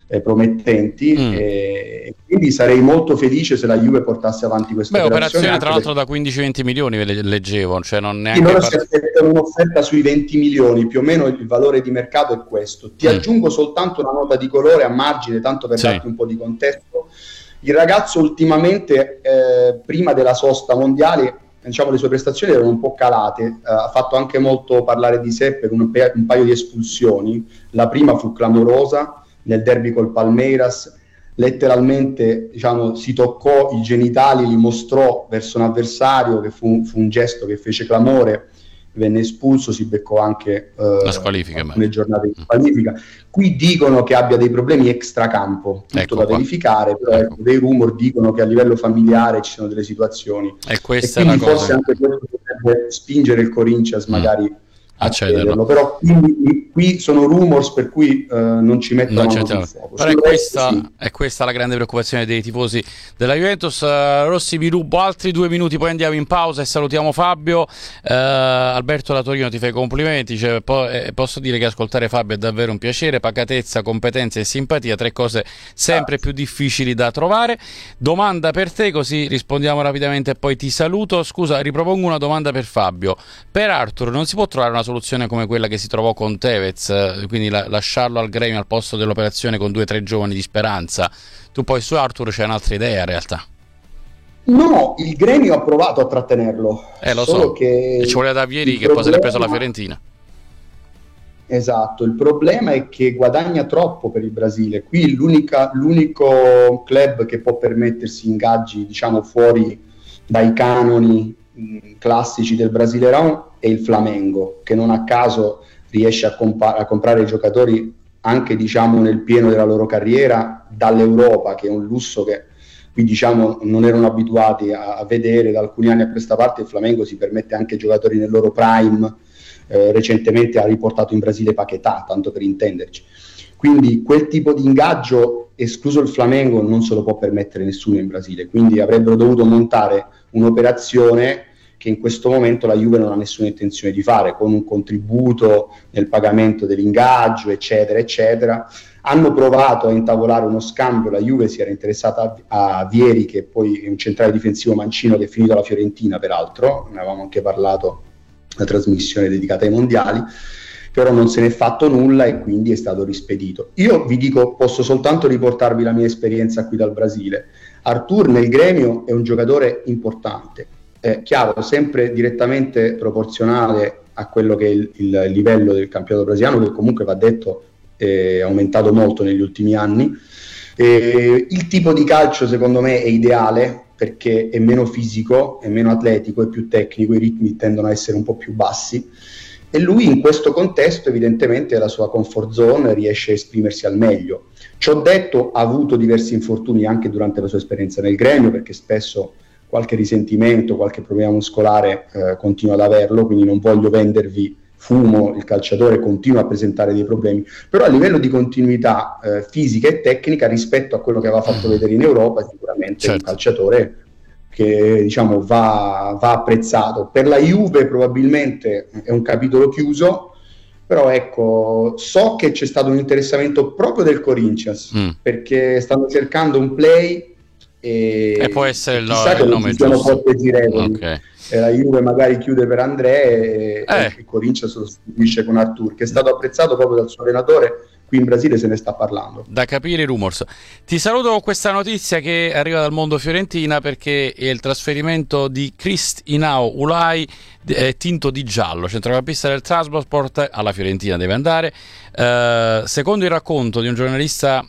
promettenti, e quindi sarei molto felice se la Juve portasse avanti questa operazione tra l'altro da 15-20 milioni leggevo, cioè non neanche loro si aspettano un'offerta sui 20 milioni, più o meno il valore di mercato è questo. Ti aggiungo soltanto una nota di colore a margine, tanto per darti un po' di contesto. Il ragazzo ultimamente, prima della sosta mondiale, diciamo, le sue prestazioni erano un po' calate, ha fatto anche molto parlare di sé per un paio di espulsioni. La prima fu clamorosa nel derby col Palmeiras, letteralmente, diciamo, si toccò i genitali, li mostrò verso un avversario, che fu un gesto che fece clamore, venne espulso, si beccò anche la squalifica, alcune giornate di squalifica. Qui dicono che abbia dei problemi extracampo, tutto da verificare, però dei rumor dicono che a livello familiare ci sono delle situazioni, e questa e quindi è la forse cosa. anche questo potrebbe spingere il Corinthians magari a cederlo. Però qui sono rumors, per cui non ci metto la mano sul fuoco. Però è questa la grande preoccupazione dei tifosi della Juventus. Rossi, vi rubo altri 2 minuti, poi andiamo in pausa e salutiamo Fabio. Alberto da Torino ti fa i complimenti, cioè, posso dire che ascoltare Fabio è davvero un piacere. Pacatezza, competenza e simpatia, 3 cose sempre più difficili da trovare. Domanda per te, così rispondiamo rapidamente e poi ti saluto. Scusa, ripropongo una domanda per Fabio. Per Arthur non si può trovare una soluzione come quella che si trovò con Tevez, quindi lasciarlo al Gremio al posto dell'operazione con 2 o 3 giovani di speranza? Tu poi su Arthur c'è un'altra idea in realtà. No, il Gremio ha provato a trattenerlo. Lo so, che ci voleva da Vieri, che poi se l'è preso la Fiorentina. Esatto, il problema è che guadagna troppo per il Brasile. Qui l'unico club che può permettersi ingaggi, diciamo, fuori dai canoni classici del Brasileirão è il Flamengo, che non a caso riesce a comprare giocatori anche, diciamo, nel pieno della loro carriera dall'Europa, che è un lusso che qui, diciamo, non erano abituati a vedere. Da alcuni anni a questa parte il Flamengo si permette anche giocatori nel loro prime. Recentemente ha riportato in Brasile Paquetá, tanto per intenderci. Quindi quel tipo di ingaggio, escluso il Flamengo, non se lo può permettere nessuno in Brasile, quindi avrebbero dovuto montare un'operazione che in questo momento la Juve non ha nessuna intenzione di fare, con un contributo nel pagamento dell'ingaggio, eccetera, eccetera. Hanno provato a intavolare uno scambio, la Juve si era interessata a Vieri, che poi è un centrale difensivo mancino che è finito alla Fiorentina, peraltro, ne avevamo anche parlato nella trasmissione dedicata ai mondiali, però non se n'è fatto nulla e quindi è stato rispedito. Io vi dico, posso soltanto riportarvi la mia esperienza qui dal Brasile. Arthur nel Gremio è un giocatore importante, chiaro, sempre direttamente proporzionale a quello che è il livello del campionato brasiliano, che comunque, va detto, è aumentato molto negli ultimi anni. Il tipo di calcio secondo me è ideale perché è meno fisico, è meno atletico, è più tecnico, i ritmi tendono a essere un po' più bassi, e lui in questo contesto evidentemente la sua comfort zone, riesce a esprimersi al meglio. Ciò detto, ha avuto diversi infortuni anche durante la sua esperienza nel Gremio, perché spesso qualche risentimento, qualche problema muscolare continua ad averlo, quindi non voglio vendervi fumo, il calciatore continua a presentare dei problemi, però a livello di continuità fisica e tecnica rispetto a quello che aveva fatto vedere in Europa, sicuramente è un calciatore che, diciamo, va apprezzato. Per la Juve probabilmente è un capitolo chiuso, però ecco, so che c'è stato un interessamento proprio del Corinthians, perché stanno cercando un play e può essere il nome giusto. Okay. La Juve magari chiude per André e il Corinthians lo sostituisce con Arthur, che è stato apprezzato proprio dal suo allenatore. Qui in Brasile se ne sta parlando. Da capire i rumors. Ti saluto con questa notizia che arriva dal mondo fiorentina, perché è il trasferimento di Cristiano Ulai, tinto di giallo, centrocampista del Trabzonspor, alla Fiorentina deve andare. Secondo il racconto di un giornalista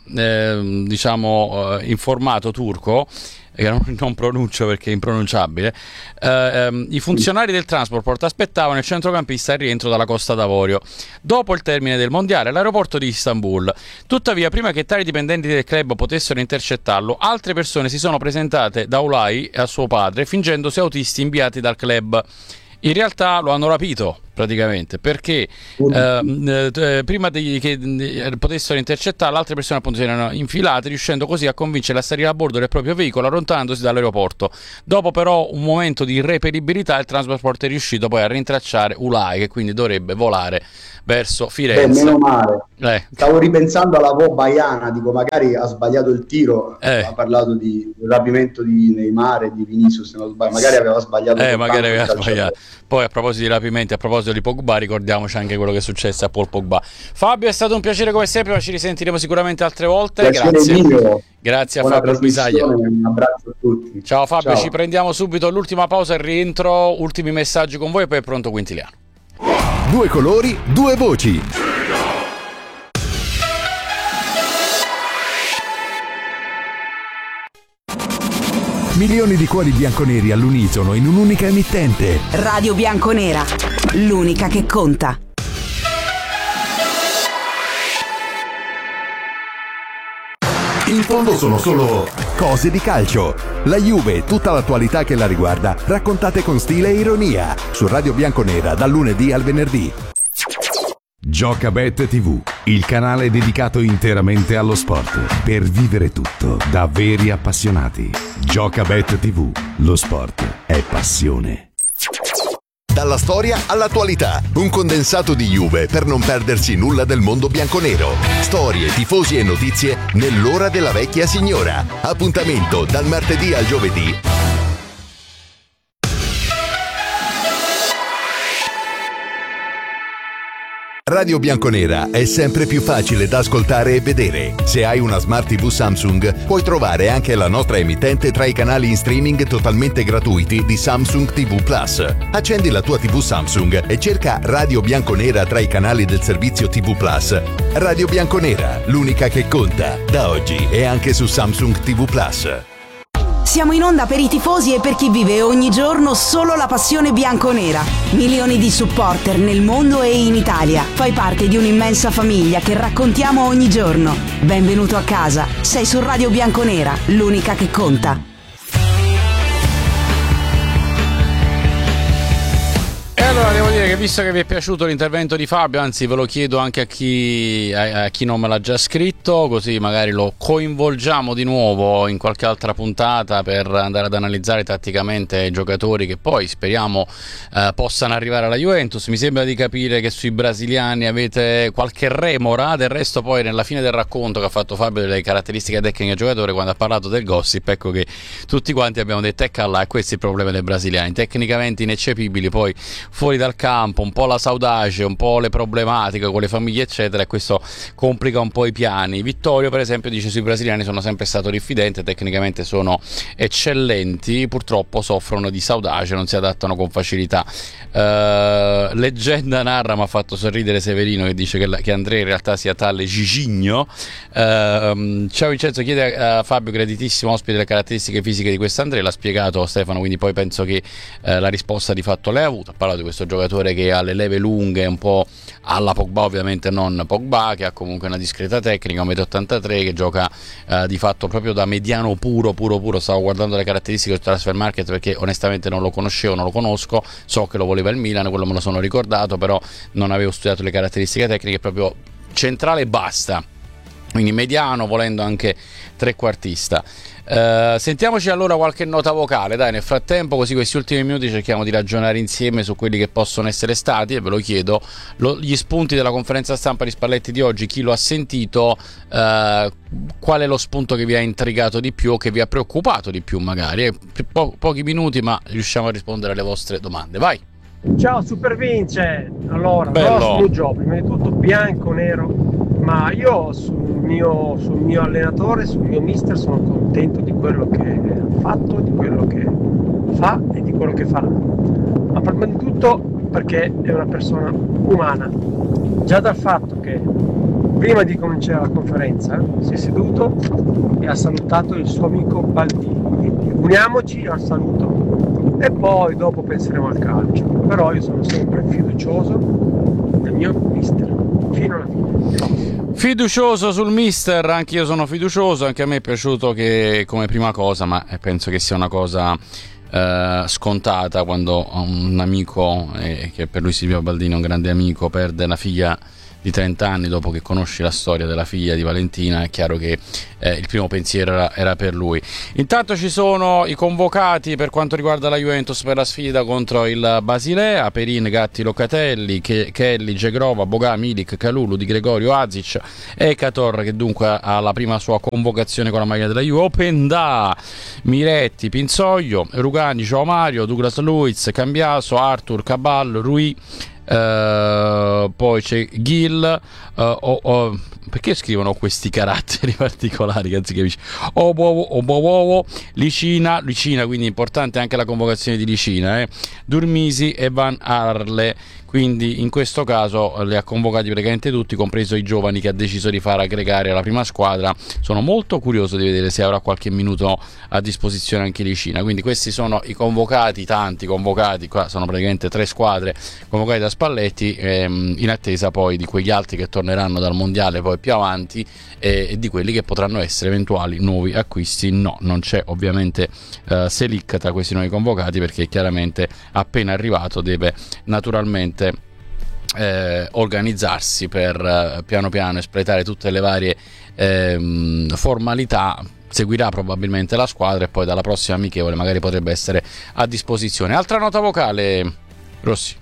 informato turco, che non pronuncio perché è impronunciabile, i funzionari del Trabzonspor aspettavano il centrocampista al rientro dalla Costa d'Avorio dopo il termine del mondiale all'aeroporto di Istanbul. Tuttavia, prima che tali dipendenti del club potessero intercettarlo, altre persone si sono presentate da Ulai e a suo padre fingendosi autisti inviati dal club. In realtà lo hanno rapito praticamente, perché prima che potessero intercettare, altre persone appunto si erano infilate, riuscendo così a convincerle a salire a bordo del proprio veicolo allontanandosi dall'aeroporto. Dopo però un momento di reperibilità, il Transport è riuscito poi a rintracciare Ulai, che quindi dovrebbe volare verso Firenze. Meno male. Stavo ripensando alla Baiana, dico magari ha sbagliato il tiro, ha parlato di rapimento di Neymar e di Vinicius, se non sbaglio, magari aveva sbagliato. Magari aveva sbagliato. Poi a proposito di rapimenti, a proposito di Pogba, ricordiamoci anche quello che è successo a Paul Pogba. Fabio, è stato un piacere come sempre, ma ci risentiremo sicuramente altre volte. Grazie. Grazie a Fabio Bisaglia. Un abbraccio a tutti. Ciao Fabio, ci prendiamo subito l'ultima pausa e rientro, ultimi messaggi con voi e poi è pronto Quintiliano. Due colori, due voci. Milioni di cuori bianconeri all'unisono in un'unica emittente. Radio Bianconera, l'unica che conta. In fondo sono solo cose di calcio. La Juve, tutta l'attualità che la riguarda, raccontate con stile e ironia. Su Radio Bianconera dal lunedì al venerdì. Giocabet TV, il canale dedicato interamente allo sport. Per vivere tutto da veri appassionati. Giocabet TV, lo sport è passione. Dalla storia all'attualità, un condensato di Juve per non perdersi nulla del mondo bianconero. Storie, tifosi e notizie nell'ora della vecchia signora. Appuntamento dal martedì al giovedì. Radio Bianconera è sempre più facile da ascoltare e vedere. Se hai una Smart TV Samsung, puoi trovare anche la nostra emittente tra i canali in streaming totalmente gratuiti di Samsung TV Plus. Accendi la tua TV Samsung e cerca Radio Bianconera tra i canali del servizio TV Plus. Radio Bianconera, l'unica che conta. Da oggi è anche su Samsung TV Plus. Siamo in onda per i tifosi e per chi vive ogni giorno solo la passione bianconera. Milioni di supporter nel mondo e in Italia. Fai parte di un'immensa famiglia che raccontiamo ogni giorno. Benvenuto a casa. Sei su Radio Bianconera, l'unica che conta. Allora devo dire che visto che vi è piaciuto l'intervento di Fabio, anzi ve lo chiedo anche a chi non me l'ha già scritto, così magari lo coinvolgiamo di nuovo in qualche altra puntata per andare ad analizzare tatticamente i giocatori che poi speriamo possano arrivare alla Juventus. Mi sembra di capire che sui brasiliani avete qualche remora, del resto poi nella fine del racconto che ha fatto Fabio delle caratteristiche tecniche del giocatore, quando ha parlato del gossip, ecco che tutti quanti abbiamo detto ecco là, questo è il problema dei brasiliani, tecnicamente ineccepibili, poi fuori dal campo un po' la saudace, un po' le problematiche con le famiglie eccetera, e questo complica un po' i piani. Vittorio per esempio dice sui brasiliani sono sempre stato diffidente, tecnicamente sono eccellenti, purtroppo soffrono di saudace, non si adattano con facilità. Leggenda narra, mi ha fatto sorridere Severino che dice che Andrea in realtà sia tale Gigigno. Ciao Vincenzo, chiede a Fabio, graditissimo ospite, le caratteristiche fisiche di questo Andrea, l'ha spiegato Stefano, quindi poi penso che la risposta di fatto l'hai avuta. Ha parlato di questo giocatore che ha le leve lunghe, un po' alla Pogba, ovviamente non Pogba, che ha comunque una discreta tecnica, 1,83 m, che gioca di fatto proprio da mediano puro. Stavo guardando le caratteristiche del Transfer Market perché onestamente non lo conoscevo, non lo conosco, so che lo voleva il Milan, quello me lo sono ricordato, però non avevo studiato le caratteristiche tecniche, proprio centrale e basta, quindi mediano, volendo anche trequartista. Sentiamoci allora qualche nota vocale, dai, nel frattempo, così questi ultimi minuti cerchiamo di ragionare insieme su quelli che possono essere stati, e ve lo chiedo, gli spunti della conferenza stampa di Spalletti di oggi, chi lo ha sentito, qual è lo spunto che vi ha intrigato di più o che vi ha preoccupato di più magari, pochi minuti ma riusciamo a rispondere alle vostre domande, vai. Ciao Super Vince, allora, bello. Prossimo job, prima di tutto bianco, nero, ma io sul mio allenatore, sul mio mister sono contento di quello che ha fatto, di quello che fa e di quello che farà, ma prima di tutto perché è una persona umana, già dal fatto che prima di cominciare la conferenza si è seduto e ha salutato il suo amico Baldini, quindi uniamoci al saluto e poi dopo penseremo al calcio, però io sono sempre fiducioso del mio mister fino alla fine. Fiducioso sul mister, anche io sono fiducioso, anche a me è piaciuto che come prima cosa, ma penso che sia una cosa scontata quando un amico, che per lui Silvio Baldini è un grande amico, perde la figlia di 30 anni dopo che conosci la storia della figlia di Valentina. È chiaro che il primo pensiero era per lui. Intanto ci sono i convocati per quanto riguarda la Juventus per la sfida contro il Basilea: Perin, Gatti, Locatelli, Kelly, Gegrova, Bogà, Milik, Kalulu, Di Gregorio, Azic e Cator, che dunque ha la prima sua convocazione con la maglia della Juve. Openda, Miretti, Pinzoglio, Rugani, Joao Mario, Douglas Luiz, Cambiaso, Arthur, Cabal, Rui. Poi c'è Gil, perché scrivono questi caratteri particolari che anziché Obowo, Licina, quindi importante anche la convocazione di Licina, Durmisi e Van Arle. Quindi in questo caso li ha convocati praticamente tutti, compreso i giovani che ha deciso di far aggregare alla prima squadra. Sono molto curioso di vedere se avrà qualche minuto a disposizione anche Licina. Quindi questi sono i convocati, tanti convocati, qua sono praticamente 3 squadre convocate da Spalletti, in attesa poi di quegli altri che torneranno dal mondiale poi più avanti, e di quelli che potranno essere eventuali nuovi acquisti. No, non c'è ovviamente Selic tra questi nuovi convocati, perché chiaramente appena arrivato deve naturalmente organizzarsi per piano piano espletare tutte le varie formalità. Seguirà probabilmente la squadra e poi dalla prossima amichevole magari potrebbe essere a disposizione. Altra nota vocale, Rossi.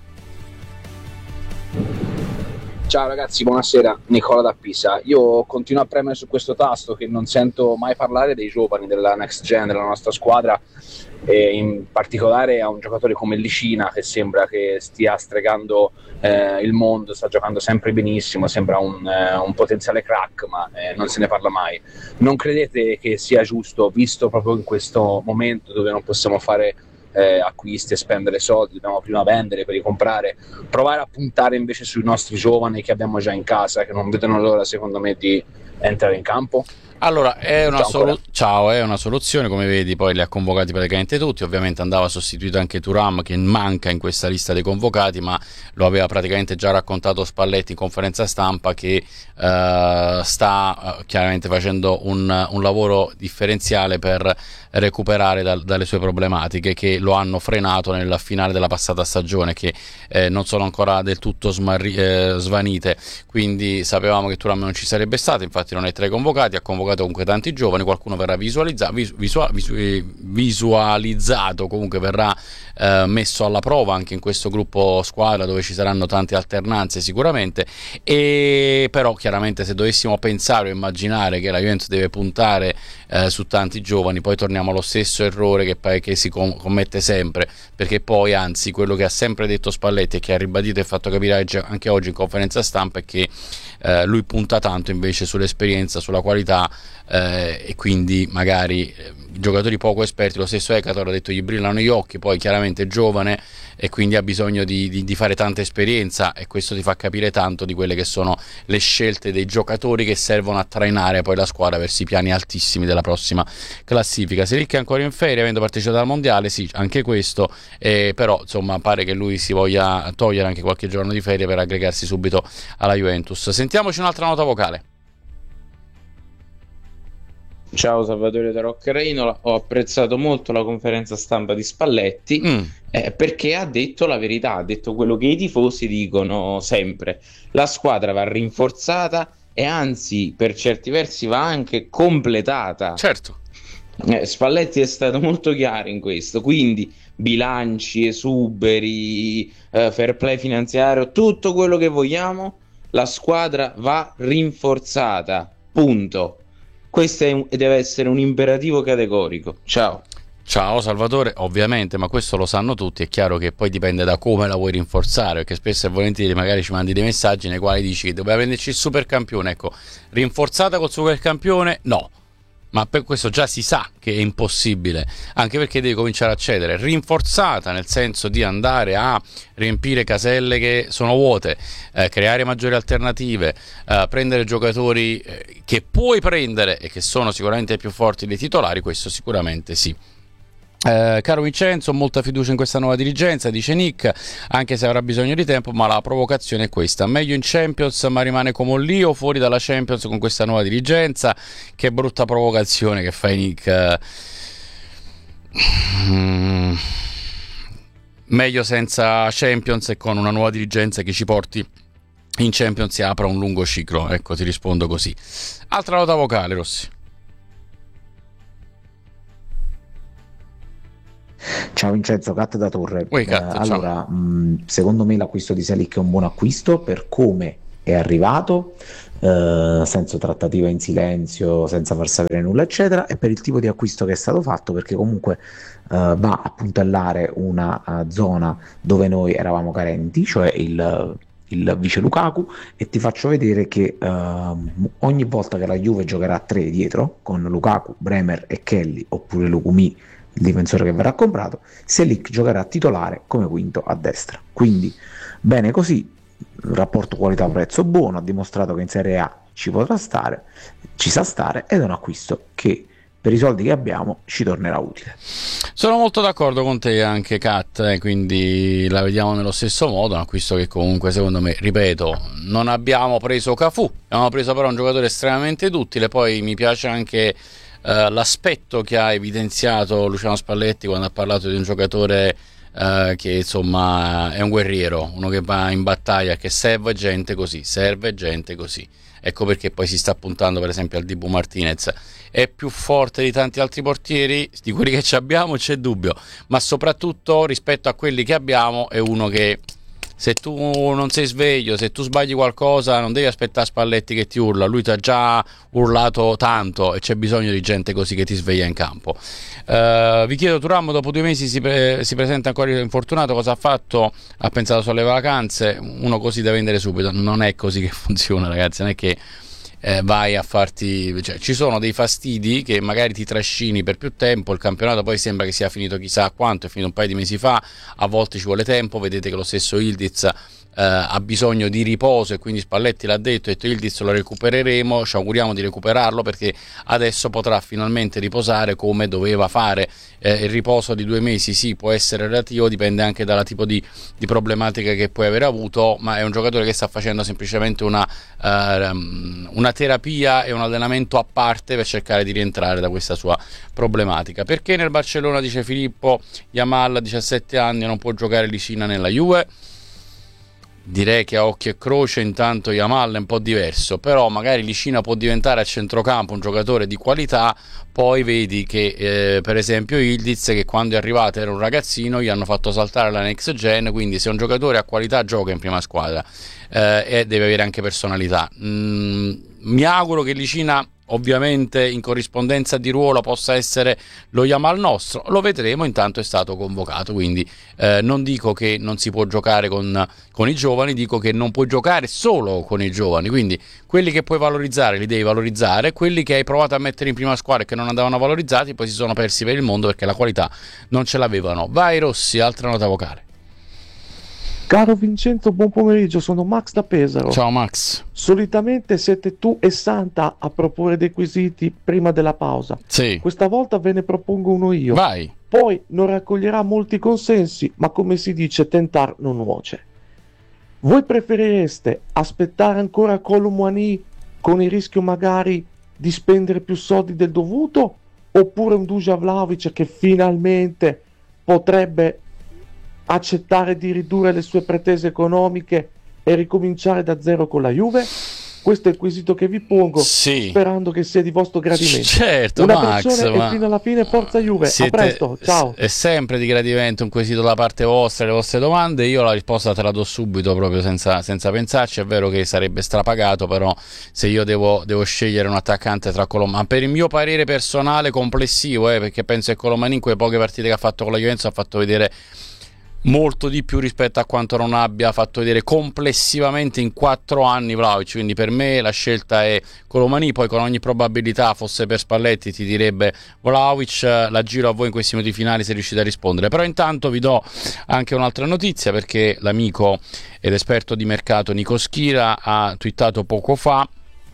Ciao ragazzi, buonasera, Nicola da Pisa. Io continuo a premere su questo tasto che non sento mai parlare dei giovani della next gen della nostra squadra, e in particolare a un giocatore come Licina, che sembra che stia stregando il mondo, sta giocando sempre benissimo, sembra un potenziale crack, ma non se ne parla mai. Non credete che sia giusto, visto proprio in questo momento dove non possiamo fare acquisti e spendere soldi, dobbiamo prima vendere per ricomprare, provare a puntare invece sui nostri giovani che abbiamo già in casa, che non vedono l'ora secondo me di entrare in campo? Allora, è una soluzione, come vedi, poi li ha convocati praticamente tutti. Ovviamente andava sostituito anche Thuram, che manca in questa lista dei convocati, ma lo aveva praticamente già raccontato Spalletti in conferenza stampa, che sta chiaramente facendo un lavoro differenziale per recuperare dalle sue problematiche che lo hanno frenato nella finale della passata stagione, che non sono ancora del tutto svanite. Quindi sapevamo che Thuram non ci sarebbe stato, infatti non è tra i convocati. Ha convocato comunque tanti giovani, qualcuno verrà visualizzato, comunque verrà messo alla prova anche in questo gruppo squadra, dove ci saranno tante alternanze sicuramente. E però chiaramente se dovessimo pensare o immaginare che la Juventus deve puntare su tanti giovani, poi torniamo allo stesso errore che si commette sempre, perché poi anzi quello che ha sempre detto Spalletti e che ha ribadito e fatto capire anche oggi in conferenza stampa è che lui punta tanto invece sull'esperienza, sulla qualità, e quindi magari giocatori poco esperti, lo stesso Ekator ha detto gli brillano gli occhi, poi chiaramente è giovane e quindi ha bisogno di fare tanta esperienza, e questo ti fa capire tanto di quelle che sono le scelte dei giocatori che servono a trainare poi la squadra verso i piani altissimi della prossima classifica. Selic è ancora in ferie avendo partecipato al mondiale, sì, anche questo, però insomma pare che lui si voglia togliere anche qualche giorno di ferie per aggregarsi subito alla Juventus. Sentiamoci un'altra nota vocale. Ciao, Salvatore da Rocca-Reinola. Ho apprezzato molto la conferenza stampa di Spalletti perché ha detto la verità, ha detto quello che i tifosi dicono sempre: la squadra va rinforzata e anzi per certi versi va anche completata. Certo. Spalletti è stato molto chiaro in questo, quindi bilanci, esuberi, fair play finanziario, tutto quello che vogliamo, la squadra va rinforzata, punto. Questo deve essere un imperativo categorico. Ciao Salvatore, ovviamente, ma questo lo sanno tutti. È chiaro che poi dipende da come la vuoi rinforzare, perché spesso e volentieri magari ci mandi dei messaggi nei quali dici che doveva prenderci il supercampione. Ecco, rinforzata col supercampione no, ma per questo già si sa che è impossibile, anche perché devi cominciare a cedere. Rinforzata nel senso di andare a riempire caselle che sono vuote, creare maggiori alternative, prendere giocatori che puoi prendere e che sono sicuramente più forti dei titolari, questo sicuramente sì. Caro Vincenzo, molta fiducia in questa nuova dirigenza, dice Nick, anche se avrà bisogno di tempo, ma la provocazione è questa: meglio in Champions ma rimane come lì, o fuori dalla Champions con questa nuova dirigenza? Che brutta provocazione che fai, Nick. Meglio senza Champions e con una nuova dirigenza che ci porti in Champions e apra un lungo ciclo. Ecco, ti rispondo così. Altra nota vocale, Rossi. Ciao Vincenzo, Cat da Torre. Allora, secondo me l'acquisto di Selic è un buon acquisto per come è arrivato, senza trattativa in silenzio, senza far sapere nulla eccetera, e per il tipo di acquisto che è stato fatto, perché comunque va a puntellare una zona dove noi eravamo carenti, cioè il vice Lukaku, e ti faccio vedere che ogni volta che la Juve giocherà a 3 dietro con Lukaku, Bremer e Kelly, oppure Lukumi, il difensore che verrà comprato, Selic giocherà titolare come quinto a destra. Quindi bene così, un rapporto qualità-prezzo buono, ha dimostrato che in Serie A ci potrà stare, ci sa stare, ed è un acquisto che per i soldi che abbiamo ci tornerà utile. Sono molto d'accordo con te anche, Kat, quindi la vediamo nello stesso modo. Un acquisto che comunque secondo me, ripeto, non abbiamo preso Cafù, abbiamo preso però un giocatore estremamente duttile. Poi mi piace anche l'aspetto che ha evidenziato Luciano Spalletti quando ha parlato di un giocatore che insomma è un guerriero, uno che va in battaglia, che serve gente così. Ecco perché poi si sta puntando per esempio al Dibu Martinez. È più forte di tanti altri portieri, di quelli che ci abbiamo c'è dubbio, ma soprattutto rispetto a quelli che abbiamo è uno che, se tu non sei sveglio, se tu sbagli qualcosa, non devi aspettare Spalletti che ti urla. Lui ti ha già urlato tanto e c'è bisogno di gente così che ti sveglia in campo. Vi chiedo, Thuram dopo 2 mesi si presenta ancora infortunato, cosa ha fatto? Ha pensato solo alle vacanze? Uno così da vendere subito? Non è così che funziona, ragazzi, non è che vai a farti, cioè, ci sono dei fastidi che magari ti trascini per più tempo. Il campionato poi sembra che sia finito chissà quanto, è finito un paio di mesi fa, a volte ci vuole tempo. Vedete che lo stesso Yildiz ha bisogno di riposo e quindi Spalletti l'ha detto, Yildiz lo recupereremo, ci auguriamo di recuperarlo perché adesso potrà finalmente riposare come doveva fare. Il riposo di 2 mesi sì, può essere relativo, dipende anche dal tipo di problematica che puoi aver avuto, ma è un giocatore che sta facendo semplicemente una terapia e un allenamento a parte per cercare di rientrare da questa sua problematica. Perché nel Barcellona, dice Filippo, Yamal a 17 anni non può giocare Licina nella Juve? Direi che a occhio e croce intanto Yamal è un po' diverso, però magari Licina può diventare a centrocampo un giocatore di qualità. Poi vedi che per esempio Yildiz, che quando è arrivato era un ragazzino, gli hanno fatto saltare la next gen, quindi se un giocatore ha qualità gioca in prima squadra e deve avere anche personalità. Mi auguro che Licina, ovviamente in corrispondenza di ruolo, possa essere lo Yamal nostro, lo vedremo. Intanto è stato convocato, quindi non dico che non si può giocare con i giovani, dico che non puoi giocare solo con i giovani, quindi quelli che puoi valorizzare li devi valorizzare, quelli che hai provato a mettere in prima squadra e che non andavano valorizzati poi si sono persi per il mondo perché la qualità non ce l'avevano. Vai Rossi, altra nota vocale. Caro Vincenzo, buon pomeriggio, sono Max da Pesaro. Ciao Max. Solitamente siete tu e Santa a proporre dei quesiti prima della pausa. Sì. Questa volta ve ne propongo uno io. Vai. Poi non raccoglierà molti consensi, ma come si dice, tentar non nuoce. Voi preferireste aspettare ancora Kolo Muani con il rischio magari di spendere più soldi del dovuto, oppure un Dusan Vlahovic che finalmente potrebbe accettare di ridurre le sue pretese economiche e ricominciare da zero con la Juve? Questo è il quesito che vi pongo, sì, sperando che sia di vostro gradimento. Certo, un Max, abbraccione e fino alla fine forza Juve. A presto, ciao. È sempre di gradimento un quesito da parte vostra, le vostre domande. Io la risposta te la do subito, proprio senza pensarci. È vero che sarebbe strapagato, però se io devo scegliere un attaccante tra Colomani, per il mio parere personale complessivo, perché penso che Colomani in quelle poche partite che ha fatto con la Juventus ha fatto vedere molto di più rispetto a quanto non abbia fatto vedere complessivamente in 4 anni Vlahovic, quindi per me la scelta è Colomani. Poi con ogni probabilità, fosse per Spalletti, ti direbbe Vlahovic. La giro a voi in questi minuti finali se riuscite a rispondere. Però intanto vi do anche un'altra notizia, perché l'amico ed esperto di mercato Nico Schira ha twittato poco fa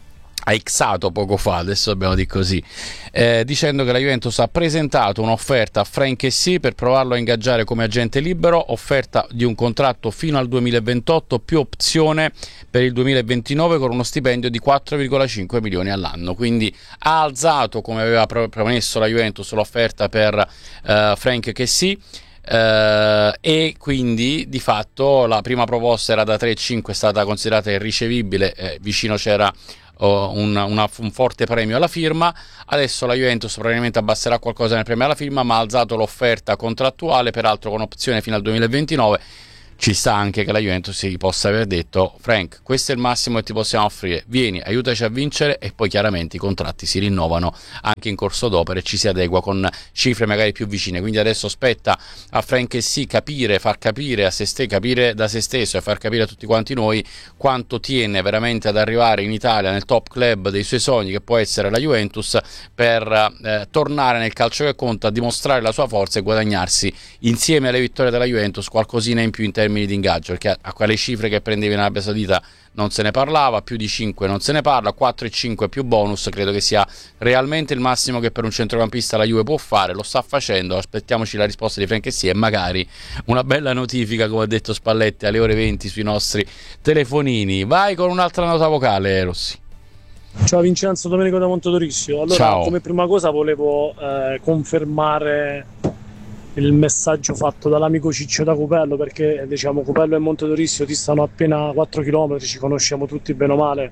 ha ixato poco fa, adesso dobbiamo dire così, dicendo che la Juventus ha presentato un'offerta a Frank Kessie per provarlo a ingaggiare come agente libero, offerta di un contratto fino al 2028 più opzione per il 2029 con uno stipendio di 4,5 milioni all'anno, quindi ha alzato, come aveva promesso la Juventus, l'offerta per Frank Kessie. E quindi di fatto la prima proposta era da 3,5, è stata considerata irricevibile, vicino c'era un forte premio alla firma. Adesso la Juventus probabilmente abbasserà qualcosa nel premio alla firma, ma ha alzato l'offerta contrattuale, peraltro con opzione fino al 2029. Ci sta anche che la Juventus si possa aver detto: Frank, questo è il massimo che ti possiamo offrire, vieni, aiutaci a vincere, e poi chiaramente i contratti si rinnovano anche in corso d'opera e ci si adegua con cifre magari più vicine. Quindi adesso spetta a Frank Kessie capire, far capire a se stesso, capire da se stesso e far capire a tutti quanti noi quanto tiene veramente ad arrivare in Italia nel top club dei suoi sogni, che può essere la Juventus, per tornare nel calcio che conta, dimostrare la sua forza e guadagnarsi insieme alle vittorie della Juventus qualcosina in più in termini di ingaggio, perché a quelle cifre che prendevi in Arabia Saudita non se ne parlava, più di 5 non se ne parla, 4 e 5 più bonus credo che sia realmente il massimo che per un centrocampista la Juve può fare. Lo sta facendo, aspettiamoci la risposta di Frank Kessie e magari una bella notifica, come ha detto Spalletti, alle ore 20 sui nostri telefonini. Vai con un'altra nota vocale, Rossi. Ciao Vincenzo, Domenico da Montedorissio. Allora, ciao. Come prima cosa volevo confermare il messaggio fatto dall'amico Ciccio da Cupello, perché diciamo Cupello e Montedorissio distano appena 4 km, ci conosciamo tutti bene o male.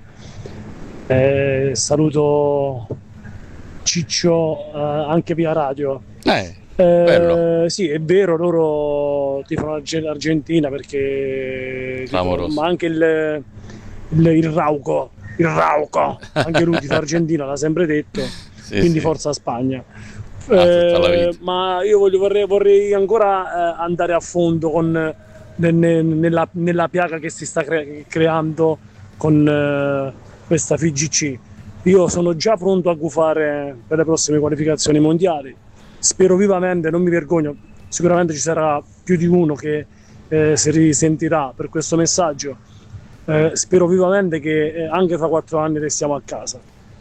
Saluto Ciccio anche via radio. Bello. Sì, è vero, loro tifano l'Argentina perché ma anche il Rauco, anche lui tifa Argentina, l'ha sempre detto, sì, quindi sì. Forza Spagna. Ma io vorrei ancora andare a fondo con nella piaga che si sta creando con questa FIGC. Io sono già pronto a gufare per le prossime qualificazioni mondiali. Spero vivamente, non mi vergogno, sicuramente ci sarà più di uno che si risentirà per questo messaggio. Spero vivamente che anche fra 4 anni restiamo a casa.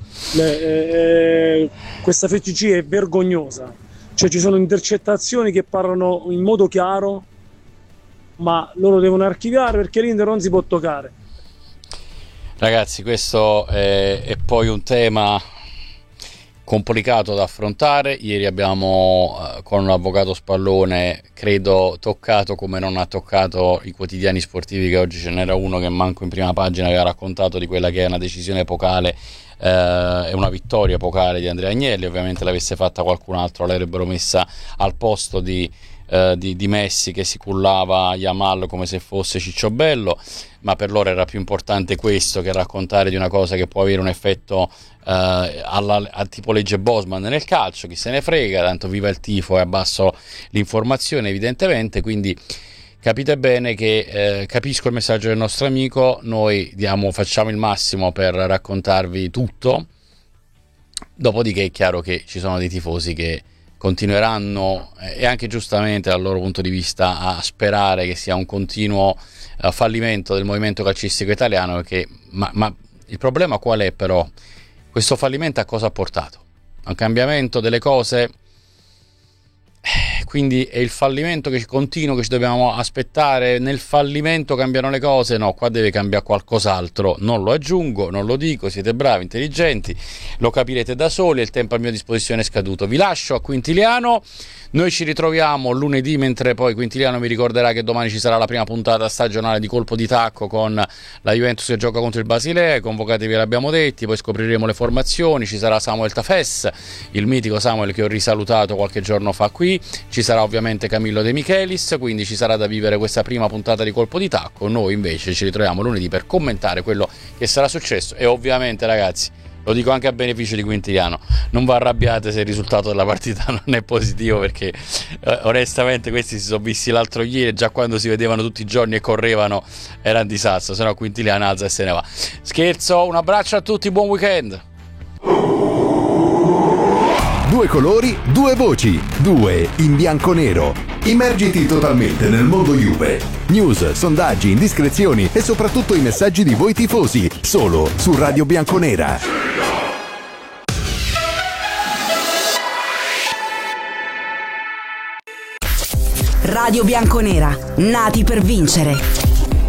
Questa FCC è vergognosa, cioè ci sono intercettazioni che parlano in modo chiaro, ma loro devono archiviare perché l'Inter non si può toccare. Ragazzi, questo è poi un tema complicato da affrontare. Ieri abbiamo con l'avvocato Spallone credo toccato come non ha toccato i quotidiani sportivi, che oggi ce n'era uno che manco in prima pagina aveva raccontato di quella che è una decisione epocale e una vittoria epocale di Andrea Agnelli. Ovviamente l'avesse fatta qualcun altro l'avrebbero messa al posto di Messi, che si cullava Yamal come se fosse Cicciobello, ma per loro era più importante questo che raccontare di una cosa che può avere un effetto a tipo legge Bosman nel calcio. Chi se ne frega, tanto viva il tifo e abbasso l'informazione evidentemente. Quindi capite bene che capisco il messaggio del nostro amico, noi facciamo il massimo per raccontarvi tutto, dopodiché è chiaro che ci sono dei tifosi che continueranno, e anche giustamente dal loro punto di vista, a sperare che sia un continuo fallimento del movimento calcistico italiano, perché ma il problema qual è però? Questo fallimento a cosa ha portato? A un cambiamento delle cose? Quindi è il fallimento che continuo che ci dobbiamo aspettare? Nel fallimento cambiano le cose? No, qua deve cambiare qualcos'altro. Non lo aggiungo, non lo dico, siete bravi, intelligenti, lo capirete da soli, il tempo a mia disposizione è scaduto. Vi lascio a Quintiliano, noi ci ritroviamo lunedì, mentre poi Quintiliano mi ricorderà che domani ci sarà la prima puntata stagionale di Colpo di Tacco con la Juventus che gioca contro il Basilea. Convocatevi, l'abbiamo detti, poi scopriremo le formazioni, ci sarà Samuel Tafes, il mitico Samuel che ho risalutato qualche giorno fa qui, ci sarà ovviamente Camillo De Michelis, quindi ci sarà da vivere questa prima puntata di Colpo di Tacco. Noi invece ci ritroviamo lunedì per commentare quello che sarà successo e ovviamente, ragazzi, lo dico anche a beneficio di Quintiliano, non vi arrabbiate se il risultato della partita non è positivo, perché onestamente questi si sono visti l'altro ieri, già quando si vedevano tutti i giorni e correvano era un disastro, se no Quintiliano alza e se ne va. Scherzo, un abbraccio a tutti, buon weekend. Due colori, due voci, due in bianco nero. Immergiti totalmente nel mondo Juve. News, sondaggi, indiscrezioni e soprattutto i messaggi di voi tifosi, solo su Radio Bianconera. Radio Bianconera, nati per vincere.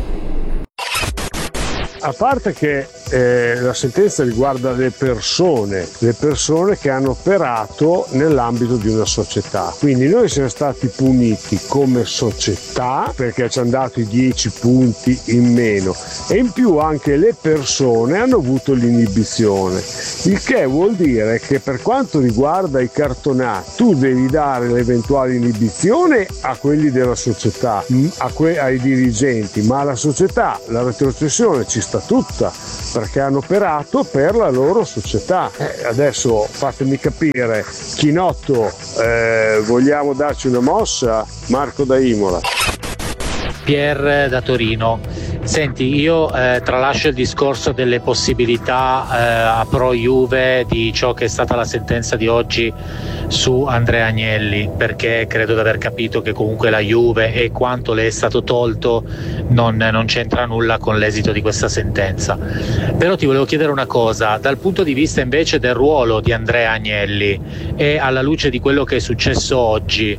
A parte che la sentenza riguarda le persone che hanno operato nell'ambito di una società, quindi noi siamo stati puniti come società perché ci hanno dato i 10 punti in meno e in più anche le persone hanno avuto l'inibizione, il che vuol dire che per quanto riguarda i cartonati tu devi dare l'eventuale inibizione a quelli della società, ai dirigenti, ma alla società la retrocessione ci sta tutta perché hanno operato per la loro società. Adesso fatemi capire, Chinotto, vogliamo darci una mossa? Marco da Imola. Pier da Torino. Senti, io tralascio il discorso delle possibilità a pro Juve di ciò che è stata la sentenza di oggi su Andrea Agnelli, perché credo di aver capito che comunque la Juve e quanto le è stato tolto non c'entra nulla con l'esito di questa sentenza. Però ti volevo chiedere una cosa, dal punto di vista invece del ruolo di Andrea Agnelli e alla luce di quello che è successo oggi,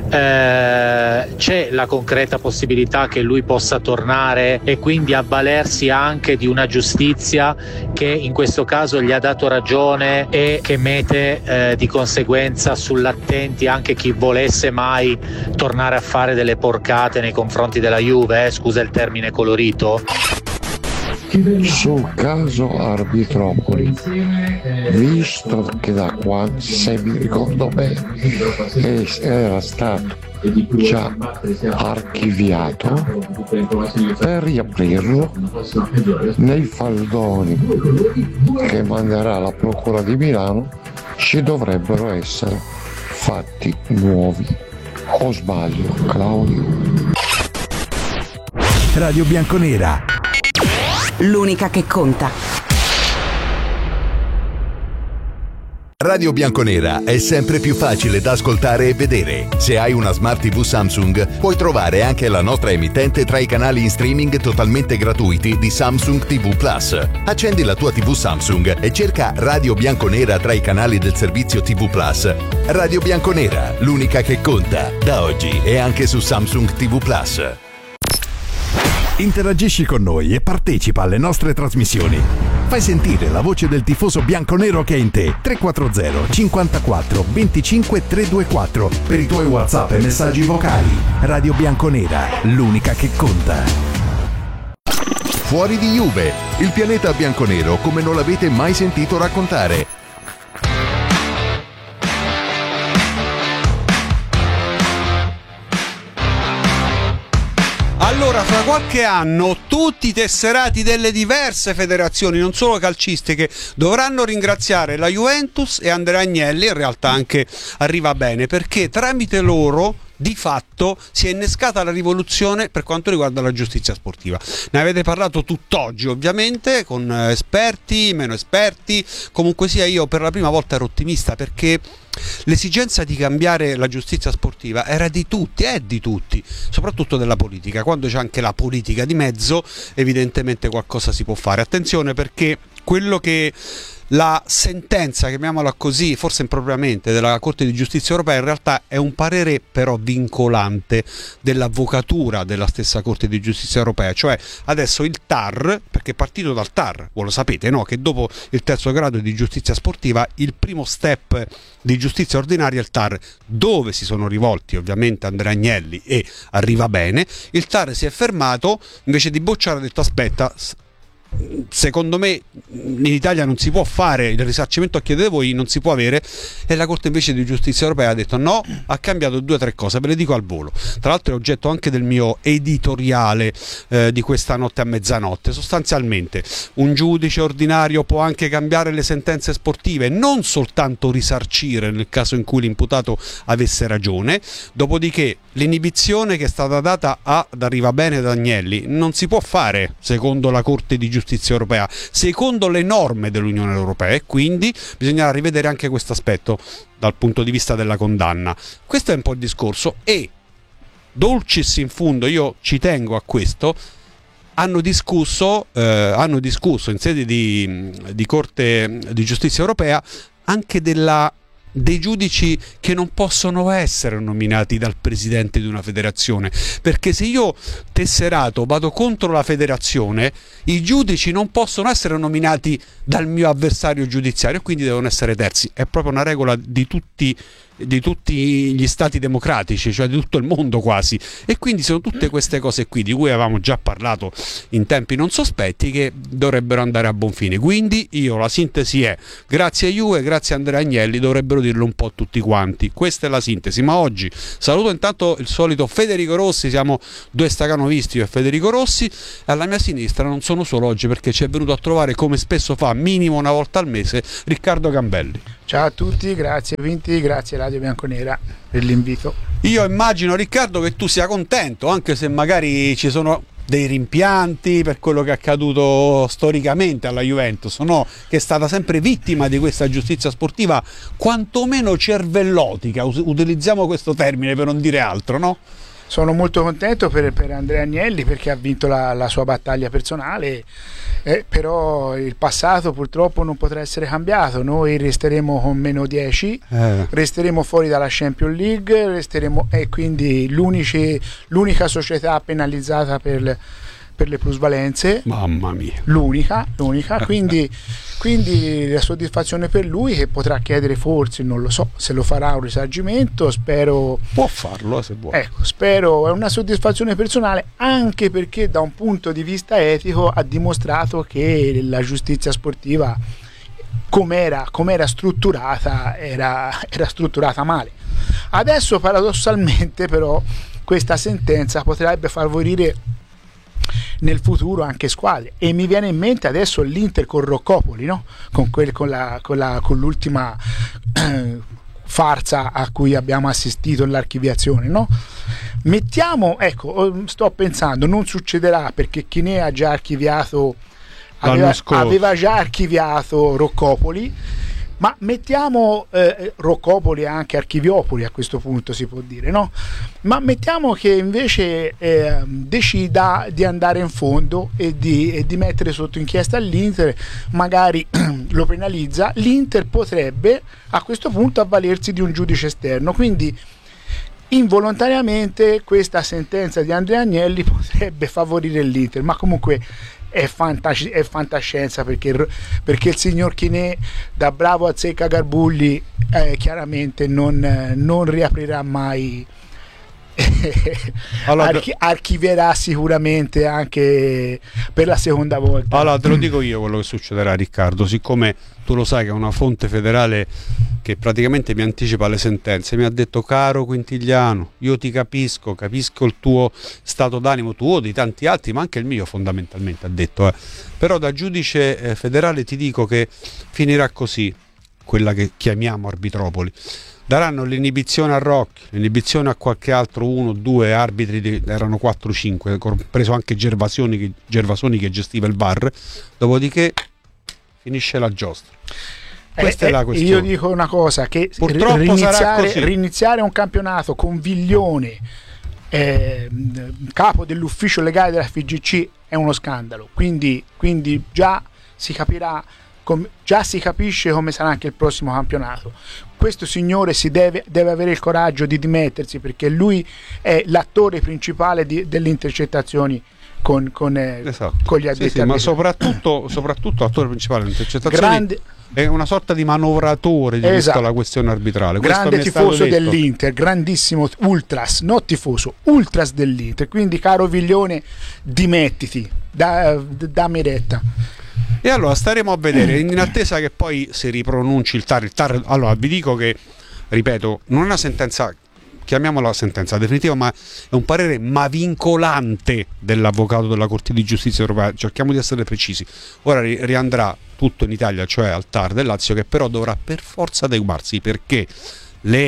c'è la concreta possibilità che lui possa tornare e quindi avvalersi anche di una giustizia che in questo caso gli ha dato ragione e che mette di conseguenza sull'attenti anche chi volesse mai tornare a fare delle porcate nei confronti della Juve, scusa il termine colorito? Sul caso Arbitropoli, visto che da quando, se mi ricordo bene, era stato già archiviato, per riaprirlo nei faldoni che manderà la Procura di Milano ci dovrebbero essere fatti nuovi. O sbaglio, Claudio? Radio Bianconera, l'unica che conta. Radio Bianconera è sempre più facile da ascoltare e vedere. Se hai una Smart TV Samsung, puoi trovare anche la nostra emittente tra i canali in streaming totalmente gratuiti di Samsung TV Plus. Accendi la tua TV Samsung e cerca Radio Bianconera tra i canali del servizio TV Plus. Radio Bianconera, l'unica che conta, da oggi e anche su Samsung TV Plus. Interagisci con noi e partecipa alle nostre trasmissioni. Fai sentire la voce del tifoso bianconero che è in te. 340 54 25 324 per i tuoi WhatsApp e messaggi vocali. Radio Bianconera, l'unica che conta. Fuori di Juve, il pianeta bianconero come non l'avete mai sentito raccontare. Allora, fra qualche anno tutti i tesserati delle diverse federazioni, non solo calcistiche, dovranno ringraziare la Juventus e Andrea Agnelli, in realtà anche Arriva Bene, perché tramite loro di fatto si è innescata la rivoluzione per quanto riguarda la giustizia sportiva. Ne avete parlato tutt'oggi, ovviamente, con esperti, meno esperti. Comunque sia, io per la prima volta ero ottimista perché l'esigenza di cambiare la giustizia sportiva era di tutti, è di tutti, soprattutto della politica. Quando c'è anche la politica di mezzo, evidentemente qualcosa si può fare. Attenzione, perché quello che la sentenza, chiamiamola così, forse impropriamente, della Corte di Giustizia Europea in realtà è un parere però vincolante dell'avvocatura della stessa Corte di Giustizia Europea, cioè adesso il TAR, perché è partito dal TAR, voi lo sapete, no? Che dopo il terzo grado di giustizia sportiva il primo step di giustizia ordinaria è il TAR, dove si sono rivolti ovviamente Andrea Agnelli e Arriva Bene. Il TAR si è fermato, invece di bocciare ha detto aspetta, secondo me in Italia non si può fare il risarcimento a chiedere voi, non si può avere, e la Corte invece di Giustizia Europea ha detto no, ha cambiato 2 o 3 cose, ve le dico al volo, tra l'altro è oggetto anche del mio editoriale di questa notte a mezzanotte. Sostanzialmente un giudice ordinario può anche cambiare le sentenze sportive, non soltanto risarcire nel caso in cui l'imputato avesse ragione. Dopodiché l'inibizione che è stata data ad Arriva Bene da Agnelli non si può fare secondo la Corte di Giustizia Europea, secondo le norme dell'Unione Europea, e quindi bisognerà rivedere anche questo aspetto dal punto di vista della condanna. Questo è un po' il discorso, e dulcis in fundo, io ci tengo a questo, hanno discusso in sede di Corte di Giustizia Europea anche dei giudici che non possono essere nominati dal presidente di una federazione, perché se io tesserato vado contro la federazione, i giudici non possono essere nominati dal mio avversario giudiziario, quindi devono essere terzi. È proprio una regola di tutti gli stati democratici, cioè di tutto il mondo quasi, e quindi sono tutte queste cose qui di cui avevamo già parlato in tempi non sospetti, che dovrebbero andare a buon fine. Quindi la sintesi è: grazie a Juve, grazie a Andrea Agnelli, dovrebbero dirlo un po' tutti quanti. Questa è la sintesi. Ma oggi saluto intanto il solito Federico Rossi, siamo due stacanovisti, io e Federico Rossi. Alla mia sinistra non sono solo oggi, perché ci è venuto a trovare, come spesso fa, minimo una volta al mese, Riccardo Gambelli. Ciao a tutti, grazie Vinti, grazie Radio Bianconera per l'invito. Io immagino, Riccardo, che tu sia contento, anche se magari ci sono dei rimpianti per quello che è accaduto storicamente alla Juventus, no? Che è stata sempre vittima di questa giustizia sportiva quantomeno cervellotica, utilizziamo questo termine per non dire altro, no? Sono molto contento per Andrea Agnelli, perché ha vinto la sua battaglia personale, però il passato purtroppo non potrà essere cambiato. Noi resteremo con meno 10, resteremo fuori dalla Champions League, e quindi l'unica società penalizzata per le plusvalenze, mamma mia, l'unica quindi la soddisfazione per lui, che potrà chiedere, forse, non lo so se lo farà, un risarcimento, spero può farlo se vuole, ecco, spero. È una soddisfazione personale, anche perché da un punto di vista etico ha dimostrato che la giustizia sportiva, com'era strutturata, era strutturata male. Adesso paradossalmente però questa sentenza potrebbe favorire nel futuro anche squadre, e mi viene in mente adesso l'Inter con Roccopoli, no? con l'ultima farsa a cui abbiamo assistito, l'archiviazione, no? Sto pensando, non succederà, perché Chiné ha già archiviato, aveva già archiviato Roccopoli, ma mettiamo Roccopoli anche Archiviopoli, a questo punto si può dire, no? Ma mettiamo che invece decida di andare in fondo e di mettere sotto inchiesta l'Inter, magari lo penalizza, l'Inter potrebbe a questo punto avvalersi di un giudice esterno, quindi involontariamente questa sentenza di Andrea Agnelli potrebbe favorire l'Inter, ma comunque è fantascienza, perché il signor Chiné, da bravo azzecca Garbugli, chiaramente non riaprirà mai. Allora, archivierà sicuramente anche per la seconda volta. Allora te lo dico io quello che succederà, Riccardo, siccome tu lo sai che è una fonte federale che praticamente mi anticipa le sentenze, mi ha detto: caro Quintigliano, io ti capisco il tuo stato d'animo, tuo, di tanti altri, ma anche il mio fondamentalmente, ha detto, però da giudice federale ti dico che finirà così, quella che chiamiamo arbitropoli. Daranno l'inibizione a Rocchi, l'inibizione a qualche altro 1-2 arbitri, erano 4-5, compreso anche Gervasoni che gestiva il VAR, dopodiché finisce la giostra. Questa è la questione. Io dico una cosa, che purtroppo riniziare un campionato con Viglione capo dell'ufficio legale della FIGC è uno scandalo, quindi già si capirà, già si capisce come sarà anche il prossimo campionato. Questo signore deve avere il coraggio di dimettersi, perché lui è l'attore principale delle intercettazioni con gli addetti. Sì, ma soprattutto l'attore principale delle intercettazioni è una sorta di manovratore di tutta la questione arbitrale. Grande tifoso dell'Inter, grandissimo ultras, non tifoso, ultras dell'Inter. Quindi, caro Viglione, dimettiti, dammi retta. E allora staremo a vedere, in attesa che poi si ripronunci il TAR. Allora vi dico che, ripeto, non è una sentenza, chiamiamola sentenza definitiva, ma è un parere ma vincolante dell'avvocato della Corte di Giustizia Europea. Cerchiamo di essere precisi. Ora riandrà tutto in Italia, cioè al TAR del Lazio, che però dovrà per forza adeguarsi, perché le